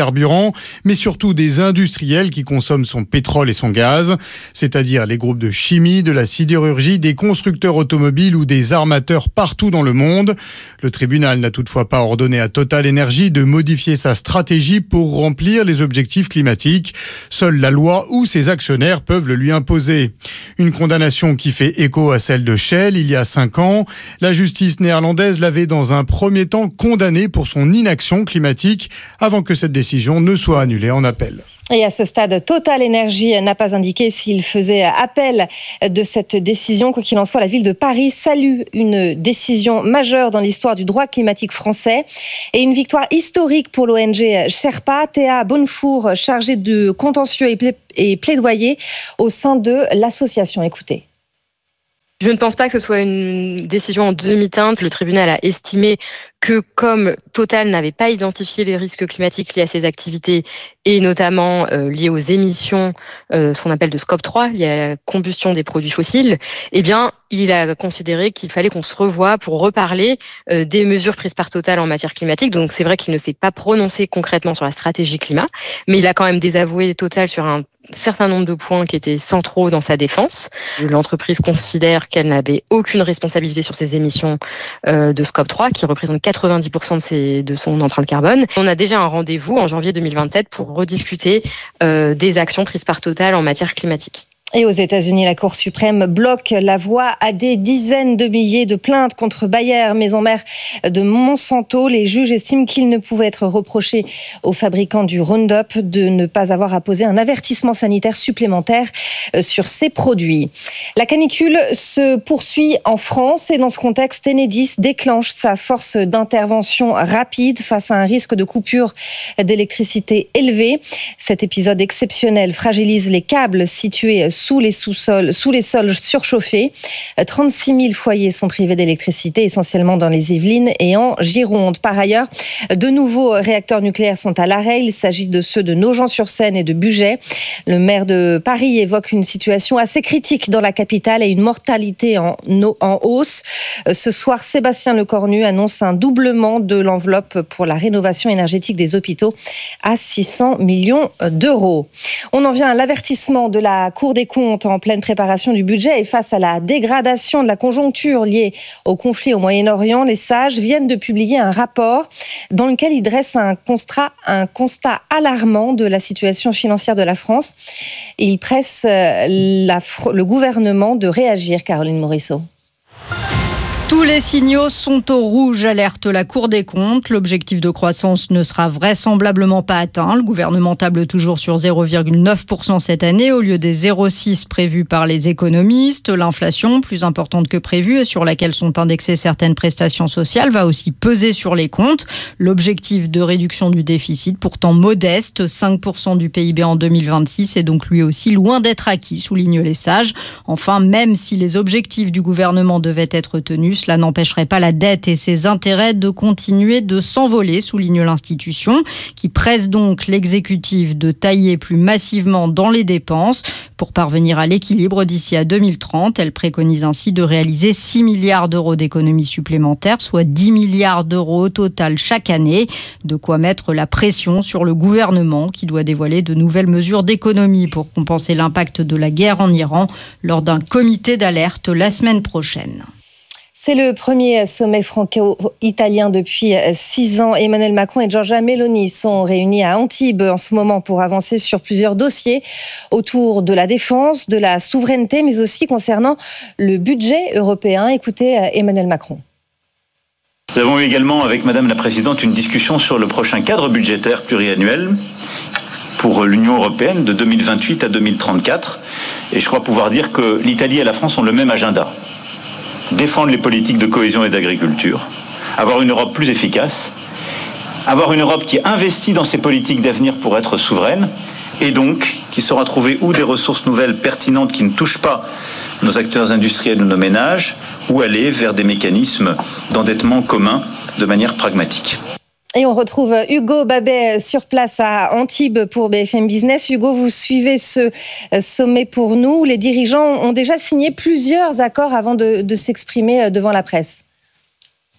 carburants, mais surtout des industriels qui consomment son pétrole et son gaz, c'est-à-dire les groupes de chimie, de la sidérurgie, des constructeurs automobiles ou des armateurs partout dans le monde. Le tribunal n'a toutefois pas ordonné à Total Energy de modifier sa stratégie pour remplir les objectifs climatiques. Seule la loi ou ses actionnaires peuvent le lui imposer. Une condamnation qui fait écho à celle de Shell il y a 5 ans. La justice néerlandaise l'avait dans un premier temps condamné pour son inaction climatique avant que cette décision ne soit annulée en appel. Et à ce stade, Total Energy n'a pas indiqué s'il faisait appel de cette décision. Quoi qu'il en soit, la ville de Paris salue une décision majeure dans l'histoire du droit climatique français et une victoire historique pour l'ONG Sherpa. Théa Bonnefour, chargée de contentieux et plaidoyer au sein de l'association. Écoutez. Je ne pense pas que ce soit une décision en demi-teinte. Le tribunal a estimé que comme Total n'avait pas identifié les risques climatiques liés à ses activités et notamment liés aux émissions, ce qu'on appelle de scope 3, liées à la combustion des produits fossiles, eh bien, il a considéré qu'il fallait qu'on se revoie pour reparler des mesures prises par Total en matière climatique. Donc c'est vrai qu'il ne s'est pas prononcé concrètement sur la stratégie climat, mais il a quand même désavoué Total sur un certain nombre de points qui étaient centraux dans sa défense. L'entreprise considère qu'elle n'avait aucune responsabilité sur ses émissions de scope 3, qui représentent 90% de son empreinte carbone. On a déjà un rendez-vous en janvier 2027 pour rediscuter des actions prises par Total en matière climatique. Et aux États-Unis, la Cour suprême bloque la voie à des dizaines de milliers de plaintes contre Bayer, maison mère de Monsanto. Les juges estiment qu'il ne pouvait être reproché aux fabricants du Roundup de ne pas avoir apposé un avertissement sanitaire supplémentaire sur ces produits. La canicule se poursuit en France et dans ce contexte, Enedis déclenche sa force d'intervention rapide face à un risque de coupure d'électricité élevé. Cet épisode exceptionnel fragilise les câbles situés sous les sols surchauffés. 36 000 foyers sont privés d'électricité, essentiellement dans les Yvelines et en Gironde. Par ailleurs, de nouveaux réacteurs nucléaires sont à l'arrêt. Il s'agit de ceux de Nogent-sur-Seine et de Bugey. Le maire de Paris évoque une situation assez critique dans la capitale et une mortalité en hausse. Ce soir, Sébastien Lecornu annonce un doublement de l'enveloppe pour la rénovation énergétique des hôpitaux à 600 millions d'euros. On en vient à l'avertissement de la Cour des comptes en pleine préparation du budget et face à la dégradation de la conjoncture liée au conflit au Moyen-Orient, les sages viennent de publier un rapport dans lequel ils dressent un constat alarmant de la situation financière de la France. Et ils pressent le gouvernement de réagir, Caroline Morisseau. Tous les signaux sont au rouge, alerte la Cour des comptes. L'objectif de croissance ne sera vraisemblablement pas atteint. Le gouvernement table toujours sur 0,9% cette année au lieu des 0,6% prévus par les économistes. L'inflation, plus importante que prévue et sur laquelle sont indexées certaines prestations sociales, va aussi peser sur les comptes. L'objectif de réduction du déficit, pourtant modeste, 5% du PIB en 2026, est donc lui aussi loin d'être acquis, soulignent les sages. Enfin, même si les objectifs du gouvernement devaient être tenus, cela n'empêcherait pas la dette et ses intérêts de continuer de s'envoler, souligne l'institution, qui presse donc l'exécutif de tailler plus massivement dans les dépenses. Pour parvenir à l'équilibre d'ici à 2030, elle préconise ainsi de réaliser 6 milliards d'euros d'économies supplémentaires, soit 10 milliards d'euros au total chaque année. De quoi mettre la pression sur le gouvernement qui doit dévoiler de nouvelles mesures d'économie pour compenser l'impact de la guerre en Iran lors d'un comité d'alerte la semaine prochaine. C'est le premier sommet franco-italien depuis 6 ans. Emmanuel Macron et Giorgia Meloni sont réunis à Antibes en ce moment pour avancer sur plusieurs dossiers autour de la défense, de la souveraineté, mais aussi concernant le budget européen. Écoutez Emmanuel Macron. Nous avons eu également avec Madame la Présidente une discussion sur le prochain cadre budgétaire pluriannuel pour l'Union européenne de 2028 à 2034. Et je crois pouvoir dire que l'Italie et la France ont le même agenda. Défendre les politiques de cohésion et d'agriculture, avoir une Europe plus efficace, avoir une Europe qui investit dans ses politiques d'avenir pour être souveraine, et donc qui saura trouver ou des ressources nouvelles pertinentes qui ne touchent pas nos acteurs industriels ou nos ménages, ou aller vers des mécanismes d'endettement commun de manière pragmatique. Et on retrouve Hugo Babet sur place à Antibes pour BFM Business. Hugo, vous suivez ce sommet pour nous. Les dirigeants ont déjà signé plusieurs accords avant de s'exprimer devant la presse.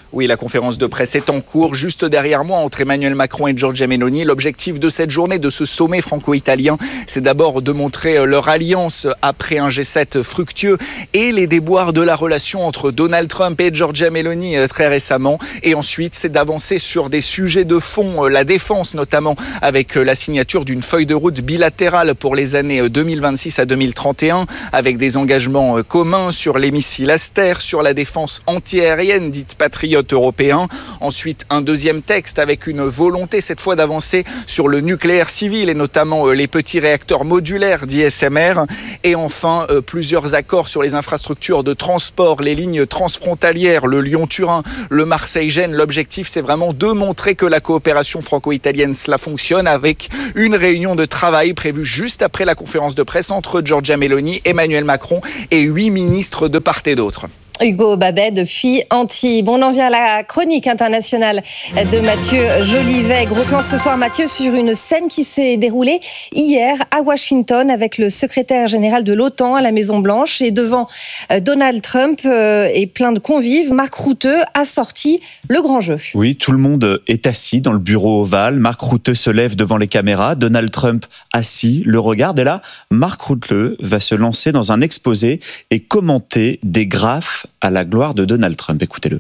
Oui, la conférence de presse est en cours, juste derrière moi, entre Emmanuel Macron et Giorgia Meloni. L'objectif de cette journée, de ce sommet franco-italien, c'est d'abord de montrer leur alliance après un G7 fructueux et les déboires de la relation entre Donald Trump et Giorgia Meloni très récemment. Et ensuite, c'est d'avancer sur des sujets de fond, la défense notamment, avec la signature d'une feuille de route bilatérale pour les années 2026 à 2031, avec des engagements communs sur les missiles Aster, sur la défense antiaérienne dite patriote européen. Ensuite, un deuxième texte avec une volonté cette fois d'avancer sur le nucléaire civil et notamment les petits réacteurs modulaires dits SMR. Et enfin, plusieurs accords sur les infrastructures de transport, les lignes transfrontalières, le Lyon-Turin, le Marseille-Gênes. L'objectif, c'est vraiment de montrer que la coopération franco-italienne, cela fonctionne, avec une réunion de travail prévue juste après la conférence de presse entre Giorgia Meloni, Emmanuel Macron et 8 ministres de part et d'autre. Hugo Babet depuis Antibes. On en vient à la chronique internationale de Mathieu Jolivet. Gros plan ce soir, Mathieu, sur une scène qui s'est déroulée hier à Washington avec le secrétaire général de l'OTAN à la Maison-Blanche. Et devant Donald Trump et plein de convives, Mark Rutte a sorti le grand jeu. Oui, tout le monde est assis dans le bureau ovale. Mark Rutte se lève devant les caméras. Donald Trump assis le regarde. Et là, Mark Rutte va se lancer dans un exposé et commenter des graphes à la gloire de Donald Trump. Écoutez-le.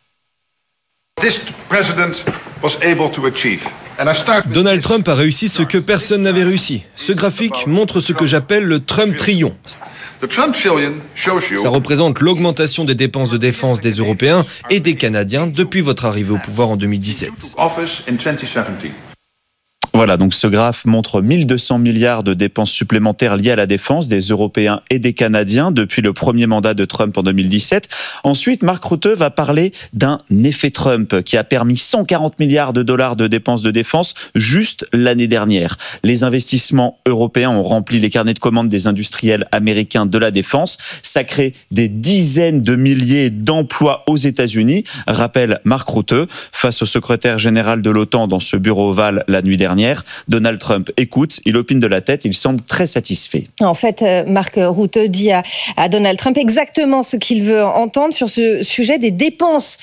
Donald Trump a réussi ce que personne n'avait réussi. Ce graphique montre ce que j'appelle le Trump Trillion. Ça représente l'augmentation des dépenses de défense des Européens et des Canadiens depuis votre arrivée au pouvoir en 2017. Voilà, donc ce graphe montre 1200 milliards de dépenses supplémentaires liées à la défense des Européens et des Canadiens depuis le premier mandat de Trump en 2017. Ensuite, Mark Rutte va parler d'un effet Trump qui a permis 140 milliards de dollars de dépenses de défense juste l'année dernière. Les investissements européens ont rempli les carnets de commandes des industriels américains de la défense. Ça crée des dizaines de milliers d'emplois aux États-Unis, rappelle Mark Rutte, face au secrétaire général de l'OTAN dans ce bureau ovale la nuit dernière. Donald Trump écoute, il opine de la tête, il semble très satisfait. En fait, Mark Rutte dit à Donald Trump exactement ce qu'il veut entendre sur ce sujet des dépenses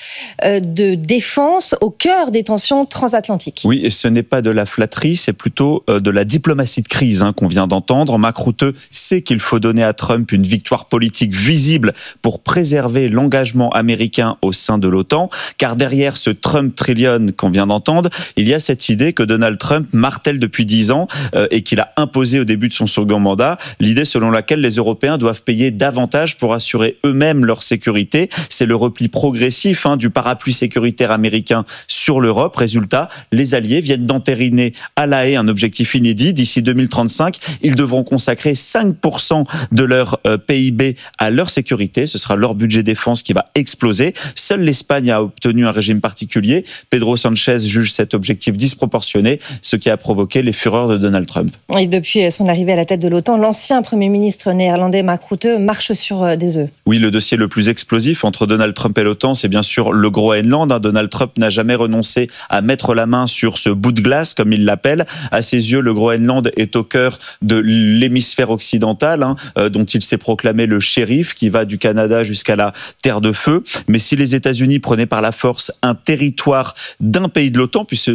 de défense au cœur des tensions transatlantiques. Oui, et ce n'est pas de la flatterie, c'est plutôt de la diplomatie de crise qu'on vient d'entendre. Mark Rutte sait qu'il faut donner à Trump une victoire politique visible pour préserver l'engagement américain au sein de l'OTAN, car derrière ce Trump Trillion qu'on vient d'entendre, il y a cette idée que Donald Trump martèle depuis 10 ans et qu'il a imposé au début de son second mandat, l'idée selon laquelle les Européens doivent payer davantage pour assurer eux-mêmes leur sécurité. C'est le repli progressif du parapluie sécuritaire américain sur l'Europe. Résultat, les alliés viennent d'entériner à La Haye un objectif inédit. D'ici 2035, ils devront consacrer 5% de leur PIB à leur sécurité. Ce sera leur budget défense qui va exploser. Seule l'Espagne a obtenu un régime particulier. Pedro Sánchez juge cet objectif disproportionné, ce qui a provoqué les fureurs de Donald Trump. Et depuis son arrivée à la tête de l'OTAN, l'ancien Premier ministre néerlandais Mark Rutte marche sur des œufs. Oui, le dossier le plus explosif entre Donald Trump et l'OTAN, c'est bien sûr le Groenland. Donald Trump n'a jamais renoncé à mettre la main sur ce bout de glace, comme il l'appelle. À ses yeux, le Groenland est au cœur de l'hémisphère occidental, dont il s'est proclamé le shérif, qui va du Canada jusqu'à la Terre de Feu. Mais si les États-Unis prenaient par la force un territoire d'un pays de l'OTAN, puisque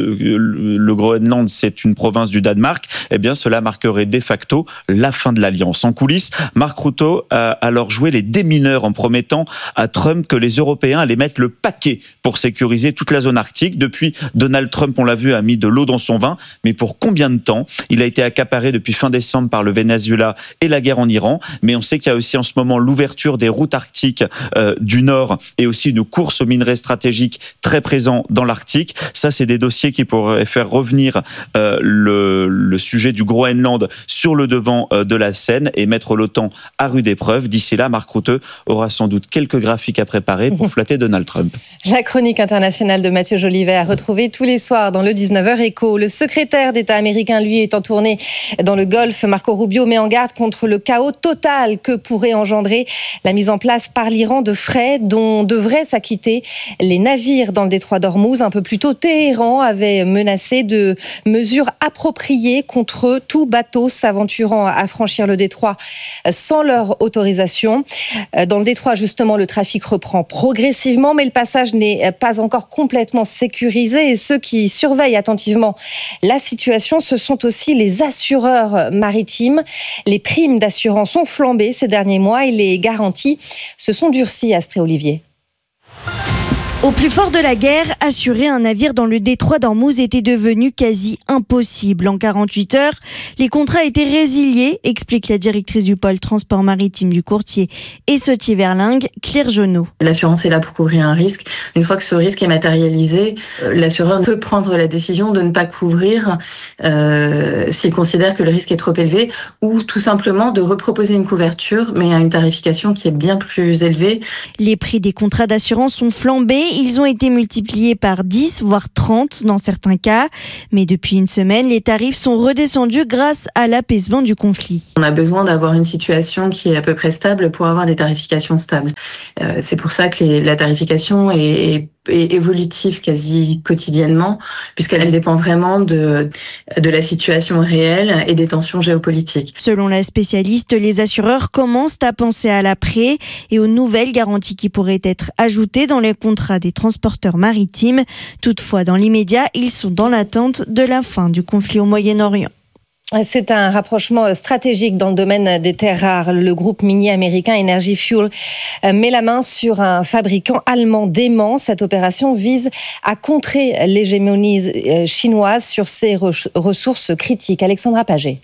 le Groenland, c'est une province du Danemark, eh bien cela marquerait de facto la fin de l'alliance. En coulisses, Mark Rutte a alors joué les démineurs en promettant à Trump que les Européens allaient mettre le paquet pour sécuriser toute la zone arctique. Depuis, Donald Trump, on l'a vu, a mis de l'eau dans son vin, mais pour combien de temps? Il a été accaparé depuis fin décembre par le Venezuela et la guerre en Iran, mais on sait qu'il y a aussi en ce moment l'ouverture des routes arctiques du Nord et aussi une course aux minerais stratégiques très présent dans l'Arctique. Ça, c'est des dossiers qui pourraient faire revenir le sujet du Groenland sur le devant de la scène et mettre l'OTAN à rude épreuve. D'ici là, Mark Rutte aura sans doute quelques graphiques à préparer pour flatter Donald Trump. La chronique internationale de Mathieu Jolivet à retrouver tous les soirs dans le 19h Écho. Le secrétaire d'État américain, lui, est en tournée dans le Golfe. Marco Rubio met en garde contre le chaos total que pourrait engendrer la mise en place par l'Iran de frais dont devraient s'acquitter les navires dans le détroit d'Ormuz. Un peu plus tôt, Téhéran avait menacé de mesure appropriée contre tout bateau s'aventurant à franchir le détroit sans leur autorisation. Dans le détroit, justement, le trafic reprend progressivement, mais le passage n'est pas encore complètement sécurisé. Et ceux qui surveillent attentivement la situation, ce sont aussi les assureurs maritimes. Les primes d'assurance ont flambé ces derniers mois et les garanties se sont durcies, Astrée Olivier. Au plus fort de la guerre, assurer un navire dans le détroit d'Ormuz était devenu quasi impossible. En 48 heures, les contrats étaient résiliés, explique la directrice du pôle transport maritime du courtier et Sautier Verlingue, Claire Jonot. L'assurance est là pour couvrir un risque. Une fois que ce risque est matérialisé, l'assureur peut prendre la décision de ne pas couvrir s'il considère que le risque est trop élevé, ou tout simplement de reproposer une couverture, mais à une tarification qui est bien plus élevée. Les prix des contrats d'assurance ont flambé. Ils ont été multipliés par 10, voire 30 dans certains cas. Mais depuis une semaine, les tarifs sont redescendus grâce à l'apaisement du conflit. On a besoin d'avoir une situation qui est à peu près stable pour avoir des tarifications stables. C'est pour ça que la tarification est évolutive quasi quotidiennement, puisqu'elle dépend vraiment de la situation réelle et des tensions géopolitiques. Selon la spécialiste, les assureurs commencent à penser à l'après et aux nouvelles garanties qui pourraient être ajoutées dans les contrats des transporteurs maritimes. Toutefois, dans l'immédiat, ils sont dans l'attente de la fin du conflit au Moyen-Orient. C'est un rapprochement stratégique dans le domaine des terres rares. Le groupe minier américain Energy Fuel met la main sur un fabricant allemand dément. Cette opération vise à contrer l'hégémonie chinoise sur ces ressources critiques. Alexandra Paget.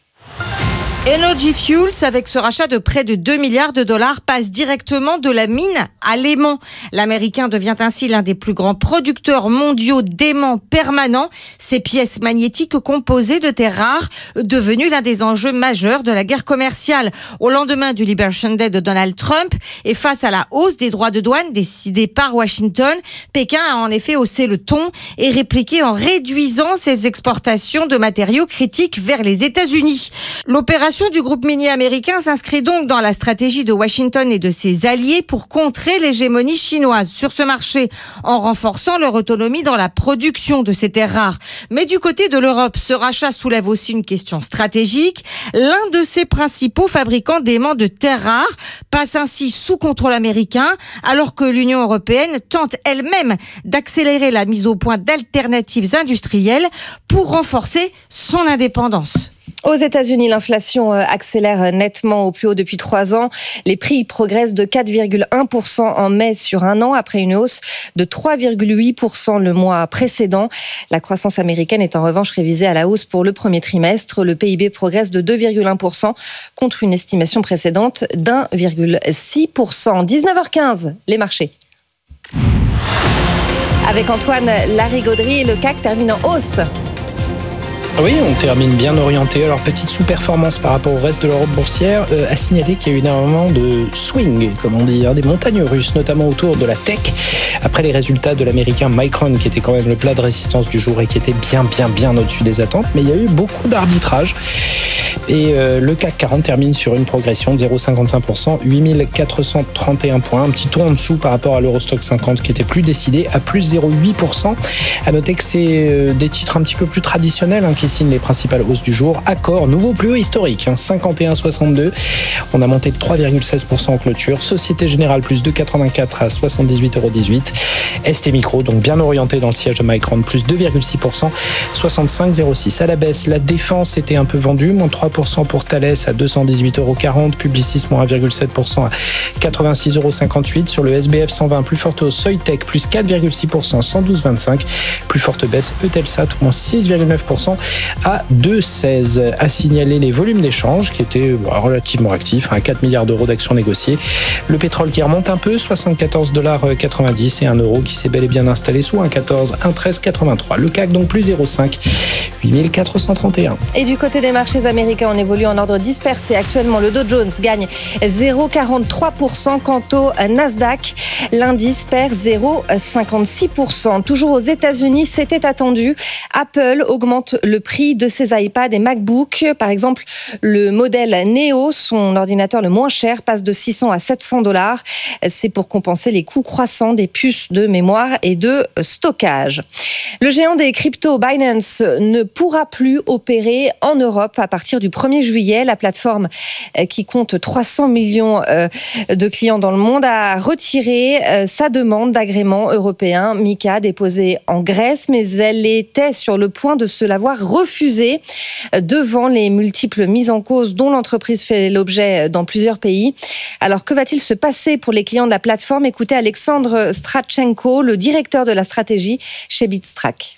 Energy Fuels, avec ce rachat de près de 2 milliards de dollars, passe directement de la mine à l'aimant. L'Américain devient ainsi l'un des plus grands producteurs mondiaux d'aimants permanents, ces pièces magnétiques composées de terres rares, devenues l'un des enjeux majeurs de la guerre commerciale. Au lendemain du Liberation Day de Donald Trump et face à la hausse des droits de douane décidée par Washington, Pékin a en effet haussé le ton et répliqué en réduisant ses exportations de matériaux critiques vers les États-Unis. L'opération du groupe minier américain s'inscrit donc dans la stratégie de Washington et de ses alliés pour contrer l'hégémonie chinoise sur ce marché en renforçant leur autonomie dans la production de ces terres rares. Mais du côté de l'Europe, ce rachat soulève aussi une question stratégique. L'un de ses principaux fabricants d'aimants de terres rares passe ainsi sous contrôle américain alors que l'Union européenne tente elle-même d'accélérer la mise au point d'alternatives industrielles pour renforcer son indépendance. Aux États-Unis, l'inflation accélère nettement au plus haut depuis 3 ans. Les prix progressent de 4,1% en mai sur un an, après une hausse de 3,8% le mois précédent. La croissance américaine est en revanche révisée à la hausse pour le premier trimestre. Le PIB progresse de 2,1% contre une estimation précédente d'1,6%. 19h15, les marchés. Avec Antoine Larigauderie, le CAC termine en hausse. Oui, on termine bien orienté. Alors, petite sous-performance par rapport au reste de l'Europe boursière. À signaler qu'il y a eu énormément de swing, comme on dit, des montagnes russes, notamment autour de la tech. Après les résultats de l'américain Micron, qui était quand même le plat de résistance du jour et qui était bien au-dessus des attentes. Mais il y a eu beaucoup d'arbitrage. Et le CAC 40 termine sur une progression de 0,55%, 8431 points. Un petit tour en dessous par rapport à l'Eurostock 50 qui était plus décidé à plus 0,8%. À noter que c'est des titres un petit peu plus traditionnels qui signent les principales hausses du jour. Accor, nouveau plus haut historique, 51,62. On a monté de 3,16% en clôture. Société Générale, plus 2,84 à 78,18 €. ST Micro, donc bien orienté dans le siège de Micron, plus 2,6%, 65,06. À la baisse, la défense était un peu vendue, moins 3% pour Thales à 218,40 €. Publicis, moins 1,7% à 86,58 €. Sur le SBF 120, plus forte hausse Soitec, plus 4,6%, 112,25. Plus forte baisse Eutelsat, moins 6,9% à 2,16. À signaler les volumes d'échange qui étaient relativement actifs, à 4 milliards d'euros d'actions négociées. Le pétrole qui remonte un peu, 74,90 $ et un euro qui s'est bel et bien installé sous 1,14, 1,1383. Le CAC donc plus 0,5, 8431. Et du côté des marchés américains, on évolue en ordre dispersé. Actuellement, le Dow Jones gagne 0,43%. Quant au Nasdaq, l'indice perd 0,56%. Toujours aux États-Unis, c'était attendu. Apple augmente le prix de ses iPads et MacBook. Par exemple, le modèle Neo, son ordinateur le moins cher, passe de 600 à 700 $. C'est pour compenser les coûts croissants des puces de mémoire et de stockage. Le géant des cryptos, Binance, ne pourra plus opérer en Europe à partir du 1er juillet. La plateforme, qui compte 300 millions de clients dans le monde, a retiré sa demande d'agrément européen MiCA déposée en Grèce, mais elle était sur le point de se la voir refusée devant les multiples mises en cause dont l'entreprise fait l'objet dans plusieurs pays. Alors, que va-t-il se passer pour les clients de la plateforme ? Écoutez Alexandre Strachenko, le directeur de la stratégie chez Bitstrack.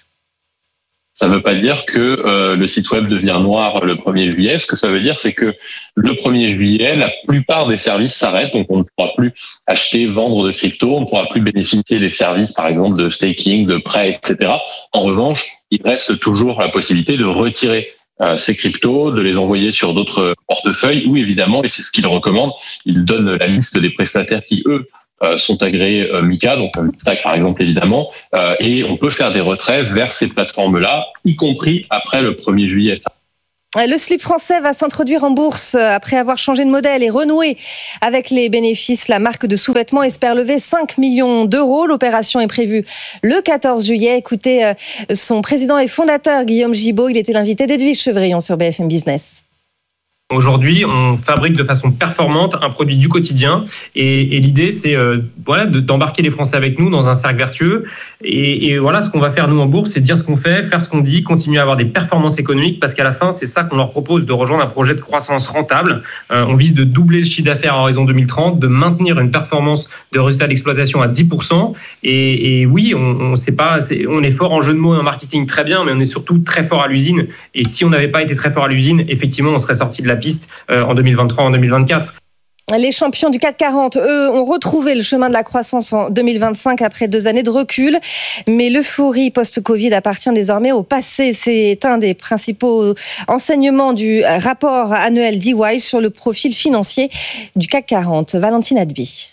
Ça ne veut pas dire que le site web devient noir le 1er juillet. Ce que ça veut dire, c'est que le 1er juillet, la plupart des services s'arrêtent. Donc, on ne pourra plus acheter, vendre de crypto. On ne pourra plus bénéficier des services, par exemple, de staking, de prêts, etc. En revanche, il reste toujours la possibilité de retirer ces cryptos, de les envoyer sur d'autres portefeuilles ou évidemment, et c'est ce qu'il recommande, il donne la liste des prestataires qui, eux, sont agréés MiCA, donc Stack par exemple évidemment, et on peut faire des retraits vers ces plateformes-là, y compris après le 1er juillet. Le slip français va s'introduire en bourse après avoir changé de modèle et renoué avec les bénéfices. La marque de sous-vêtements espère lever 5 millions d'euros. L'opération est prévue le 14 juillet. Écoutez son président et fondateur Guillaume Gibault. Il était l'invité d'Edwige Chevrillon sur BFM Business. Aujourd'hui, on fabrique de façon performante un produit du quotidien et l'idée, c'est d'embarquer les Français avec nous dans un cercle vertueux. Et voilà, ce qu'on va faire nous en bourse, c'est dire ce qu'on fait, faire ce qu'on dit, continuer à avoir des performances économiques parce qu'à la fin, c'est ça qu'on leur propose, de rejoindre un projet de croissance rentable. On vise de doubler le chiffre d'affaires à horizon 2030, de maintenir une performance de résultat d'exploitation à 10%. Et oui, on est fort en jeu de mots et en marketing, très bien, mais on est surtout très fort à l'usine. Et si on n'avait pas été très fort à l'usine, effectivement, on serait sorti de la piste en 2023, en 2024. Les champions du CAC 40, eux, ont retrouvé le chemin de la croissance en 2025 après 2 années de recul. Mais l'euphorie post-Covid appartient désormais au passé. C'est un des principaux enseignements du rapport annuel d'EY sur le profil financier du CAC 40. Valentine Adby.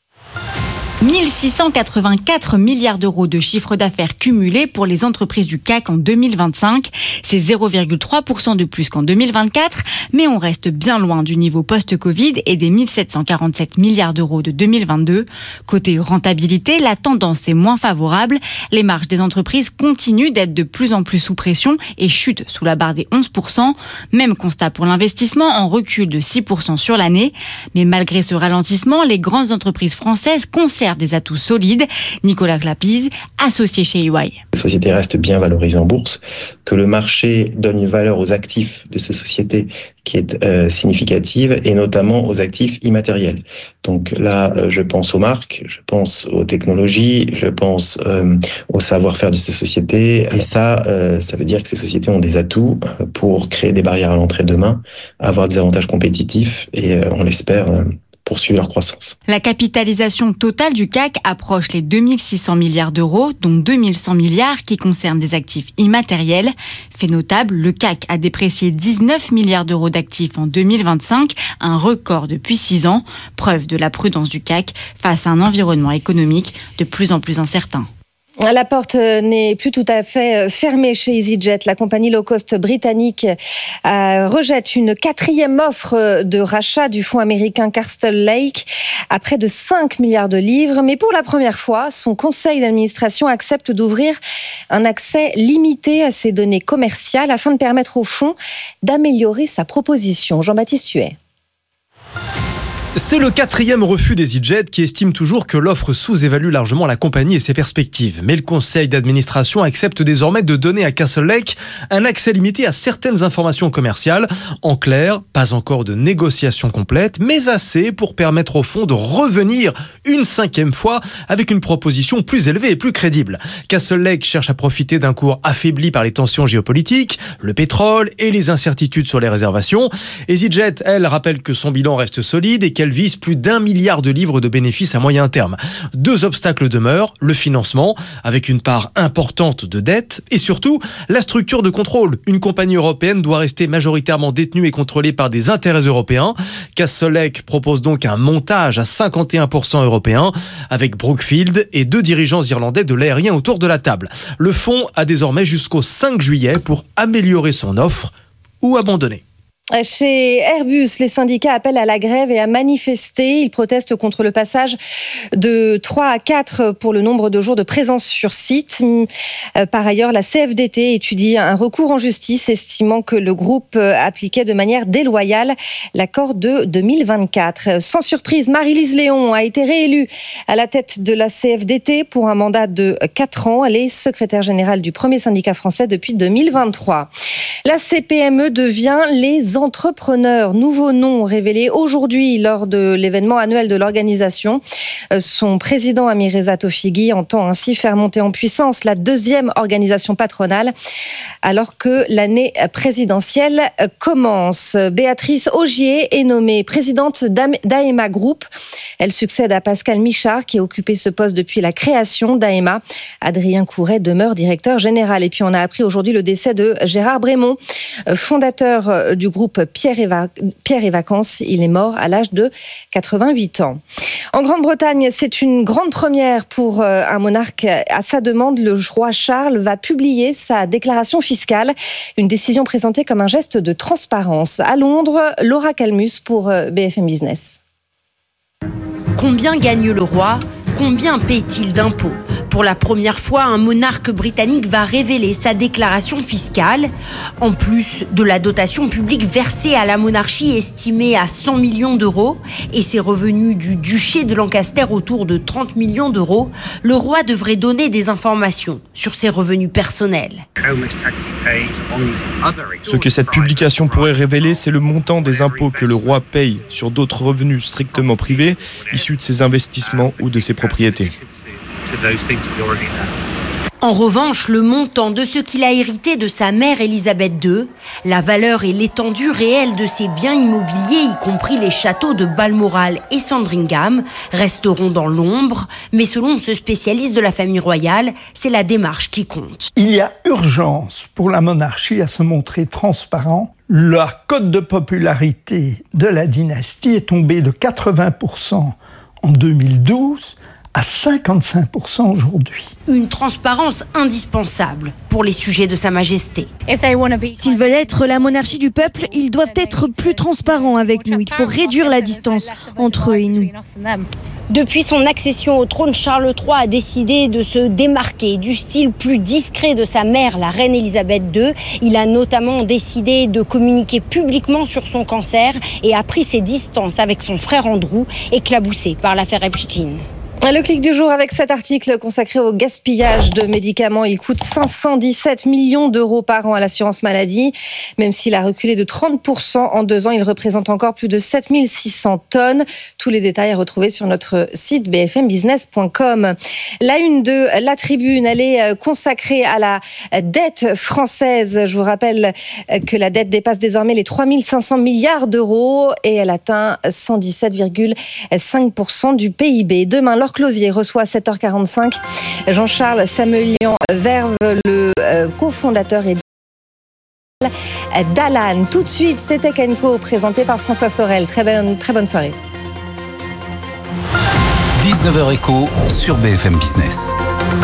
1684 milliards d'euros de chiffre d'affaires cumulé pour les entreprises du CAC en 2025. C'est 0,3% de plus qu'en 2024, mais on reste bien loin du niveau post-Covid et des 1747 milliards d'euros de 2022. Côté rentabilité, la tendance est moins favorable. Les marges des entreprises continuent d'être de plus en plus sous pression et chutent sous la barre des 11%. Même constat pour l'investissement, en recul de 6% sur l'année. Mais malgré ce ralentissement, les grandes entreprises françaises conservent des atouts solides. Nicolas Clapiz, associé chez EY. Les sociétés restent bien valorisées en bourse, que le marché donne une valeur aux actifs de ces sociétés qui est significative et notamment aux actifs immatériels. Donc là, je pense aux marques, je pense aux technologies, je pense au savoir-faire de ces sociétés. Et ça veut dire que ces sociétés ont des atouts pour créer des barrières à l'entrée demain, avoir des avantages compétitifs et on l'espère poursuivre leur croissance. La capitalisation totale du CAC approche les 2600 milliards d'euros, dont 2100 milliards qui concernent des actifs immatériels. Fait notable, le CAC a déprécié 19 milliards d'euros d'actifs en 2025, un record depuis 6 ans, preuve de la prudence du CAC face à un environnement économique de plus en plus incertain. La porte n'est plus tout à fait fermée chez EasyJet. La compagnie low-cost britannique rejette une 4e offre de rachat du fonds américain Castle Lake à près de 5 milliards de livres. Mais pour la première fois, son conseil d'administration accepte d'ouvrir un accès limité à ses données commerciales afin de permettre au fonds d'améliorer sa proposition. Jean-Baptiste Huet. C'est le 4e refus d'EasyJet qui estime toujours que l'offre sous-évalue largement la compagnie et ses perspectives. Mais le conseil d'administration accepte désormais de donner à Castle Lake un accès limité à certaines informations commerciales. En clair, pas encore de négociation complète, mais assez pour permettre au fonds de revenir une 5e fois avec une proposition plus élevée et plus crédible. Castle Lake cherche à profiter d'un cours affaibli par les tensions géopolitiques, le pétrole et les incertitudes sur les réservations. EasyJet, elle, rappelle que son bilan reste solide et qu'elle vise plus d'1 milliard de livres de bénéfices à moyen terme. 2 obstacles demeurent, le financement, avec une part importante de dette, et surtout la structure de contrôle. Une compagnie européenne doit rester majoritairement détenue et contrôlée par des intérêts européens. Castlelake propose donc un montage à 51% européen, avec Brookfield et 2 dirigeants irlandais de l'aérien autour de la table. Le fonds a désormais jusqu'au 5 juillet pour améliorer son offre ou abandonner. Chez Airbus, les syndicats appellent à la grève et à manifester. Ils protestent contre le passage de 3 à 4 pour le nombre de jours de présence sur site. Par ailleurs, la CFDT étudie un recours en justice estimant que le groupe appliquait de manière déloyale l'accord de 2024. Sans surprise, Marie-Lise Léon a été réélue à la tête de la CFDT pour un mandat de 4 ans. Elle est secrétaire générale du premier syndicat français depuis 2023. La CPME devient les entrepreneurs. Nouveau nom révélé aujourd'hui lors de l'événement annuel de l'organisation. Son président Amireza Tofighi entend ainsi faire monter en puissance la 2e organisation patronale alors que l'année présidentielle commence. Béatrice Augier est nommée présidente d'AEMA Group. Elle succède à Pascal Michard qui a occupé ce poste depuis la création d'AEMA. Adrien Couret demeure directeur général. Et puis on a appris aujourd'hui le décès de Gérard Brémond, fondateur du groupe Pierre et Vacances. Il est mort à l'âge de 88 ans. En Grande-Bretagne, c'est une grande première pour un monarque. À sa demande, le roi Charles va publier sa déclaration fiscale, une décision présentée comme un geste de transparence. À Londres, Laura Calmus pour BFM Business. Combien gagne le roi ? Combien paie-t-il d'impôts ? Pour la première fois, un monarque britannique va révéler sa déclaration fiscale. En plus de la dotation publique versée à la monarchie estimée à 100 millions d'euros et ses revenus du duché de Lancaster autour de 30 millions d'euros, le roi devrait donner des informations sur ses revenus personnels. Ce que cette publication pourrait révéler, c'est le montant des impôts que le roi paye sur d'autres revenus strictement privés, issus de ses investissements ou de ses propriétés. En revanche, le montant de ce qu'il a hérité de sa mère Élisabeth II, la valeur et l'étendue réelle de ses biens immobiliers, y compris les châteaux de Balmoral et Sandringham, resteront dans l'ombre. Mais selon ce spécialiste de la famille royale, c'est la démarche qui compte. Il y a urgence pour la monarchie à se montrer transparent. La cote de popularité de la dynastie est tombée de 80% en 2012 à 55% aujourd'hui. Une transparence indispensable pour les sujets de Sa Majesté. S'ils veulent être la monarchie du peuple, ils doivent être plus transparents avec nous. Il faut réduire la distance entre eux et nous. Depuis son accession au trône, Charles III a décidé de se démarquer du style plus discret de sa mère, la reine Élisabeth II. Il a notamment décidé de communiquer publiquement sur son cancer et a pris ses distances avec son frère Andrew, éclaboussé par l'affaire Epstein. Le clic du jour avec cet article consacré au gaspillage de médicaments. Il coûte 517 millions d'euros par an à l'assurance maladie. Même s'il a reculé de 30% en 2 ans, il représente encore plus de 7600 tonnes. Tous les détails à retrouver sur notre site bfmbusiness.com. La une de La Tribune, elle est consacrée à la dette française. Je vous rappelle que la dette dépasse désormais les 3500 milliards d'euros et elle atteint 117,5% du PIB. Demain, Laure Closier reçoit à 7h45 Jean-Charles Samelian-Verve, le cofondateur et d'Alan. Tout de suite, c'est Tech & Co, présenté par François Sorel. Très bonne soirée. 19h Éco sur BFM Business.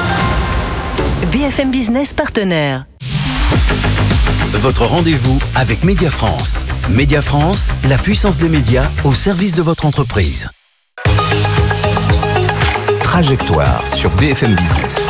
BFM Business partenaire. Votre rendez-vous avec Média France. Média France, la puissance des médias au service de votre entreprise. Trajectoire sur BFM Business.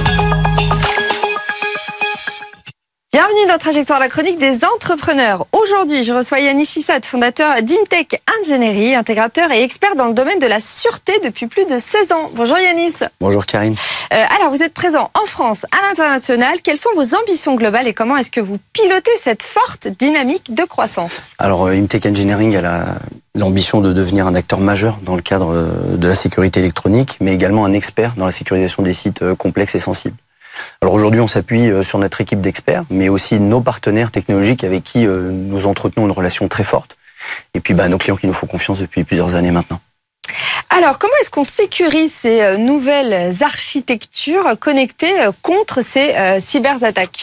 Bienvenue dans Trajectoire, la chronique des entrepreneurs. Aujourd'hui, je reçois Yanis Chissat, fondateur d'Imtech Ingénierie, intégrateur et expert dans le domaine de la sûreté depuis plus de 16 ans. Bonjour Yanis. Bonjour Karine. Alors, vous êtes présent en France, à l'international. Quelles sont vos ambitions globales et comment est-ce que vous pilotez cette forte dynamique de croissance ? Alors, Imtech Engineering a l'ambition de devenir un acteur majeur dans le cadre de la sécurité électronique, mais également un expert dans la sécurisation des sites complexes et sensibles. Alors aujourd'hui, on s'appuie sur notre équipe d'experts, mais aussi nos partenaires technologiques avec qui nous entretenons une relation très forte Et puis nos clients qui nous font confiance depuis plusieurs années maintenant. Alors, comment est-ce qu'on sécurise ces nouvelles architectures connectées contre ces cyberattaques ?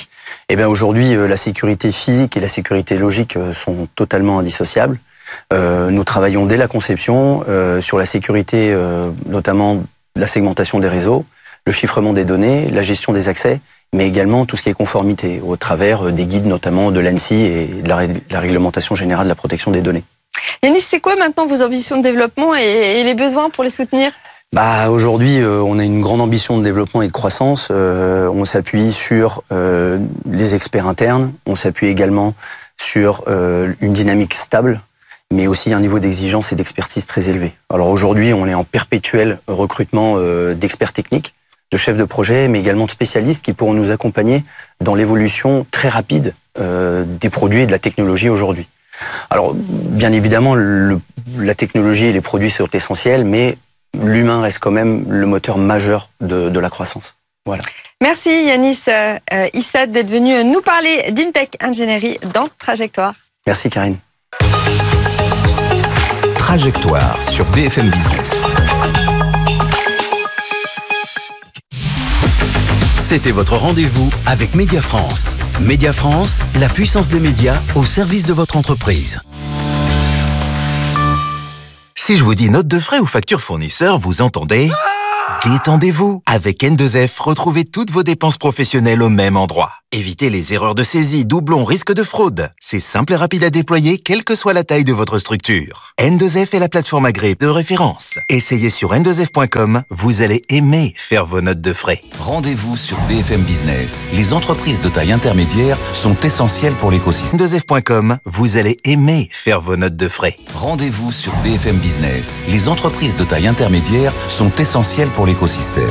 Eh bien, aujourd'hui, la sécurité physique et la sécurité logique sont totalement indissociables. Nous travaillons dès la conception sur la sécurité, notamment la segmentation des réseaux, le chiffrement des données, la gestion des accès, mais également tout ce qui est conformité, au travers des guides notamment de l'ANSSI et de la réglementation générale de la protection des données. Yanis, c'est quoi maintenant vos ambitions de développement et les besoins pour les soutenir ? Aujourd'hui, on a une grande ambition de développement et de croissance. On s'appuie sur les experts internes, on s'appuie également sur une dynamique stable, mais aussi un niveau d'exigence et d'expertise très élevé. Alors aujourd'hui, on est en perpétuel recrutement d'experts techniques, de chefs de projet, mais également de spécialistes qui pourront nous accompagner dans l'évolution très rapide des produits et de la technologie aujourd'hui. Alors, bien évidemment, la technologie et les produits sont essentiels, mais l'humain reste quand même le moteur majeur de la croissance. Voilà. Merci Yanis Issad d'être venu nous parler d'Imtech Ingénierie dans Trajectoire. Merci Karine. Trajectoire sur BFM Business. C'était votre rendez-vous avec Média France. Média France, la puissance des médias au service de votre entreprise. Si je vous dis note de frais ou facture fournisseur, vous entendez ? Détendez-vous. Avec N2F, retrouvez toutes vos dépenses professionnelles au même endroit. Évitez les erreurs de saisie, doublons, risques de fraude. C'est simple et rapide à déployer, quelle que soit la taille de votre structure. N2F est la plateforme agréée de référence. Essayez sur n2f.com, vous allez aimer faire vos notes de frais. Rendez-vous sur BFM Business. Les entreprises de taille intermédiaire sont essentielles pour l'écosystème. N2f.com, vous allez aimer faire vos notes de frais. Rendez-vous sur BFM Business. Les entreprises de taille intermédiaire sont essentielles pour l'écosystème.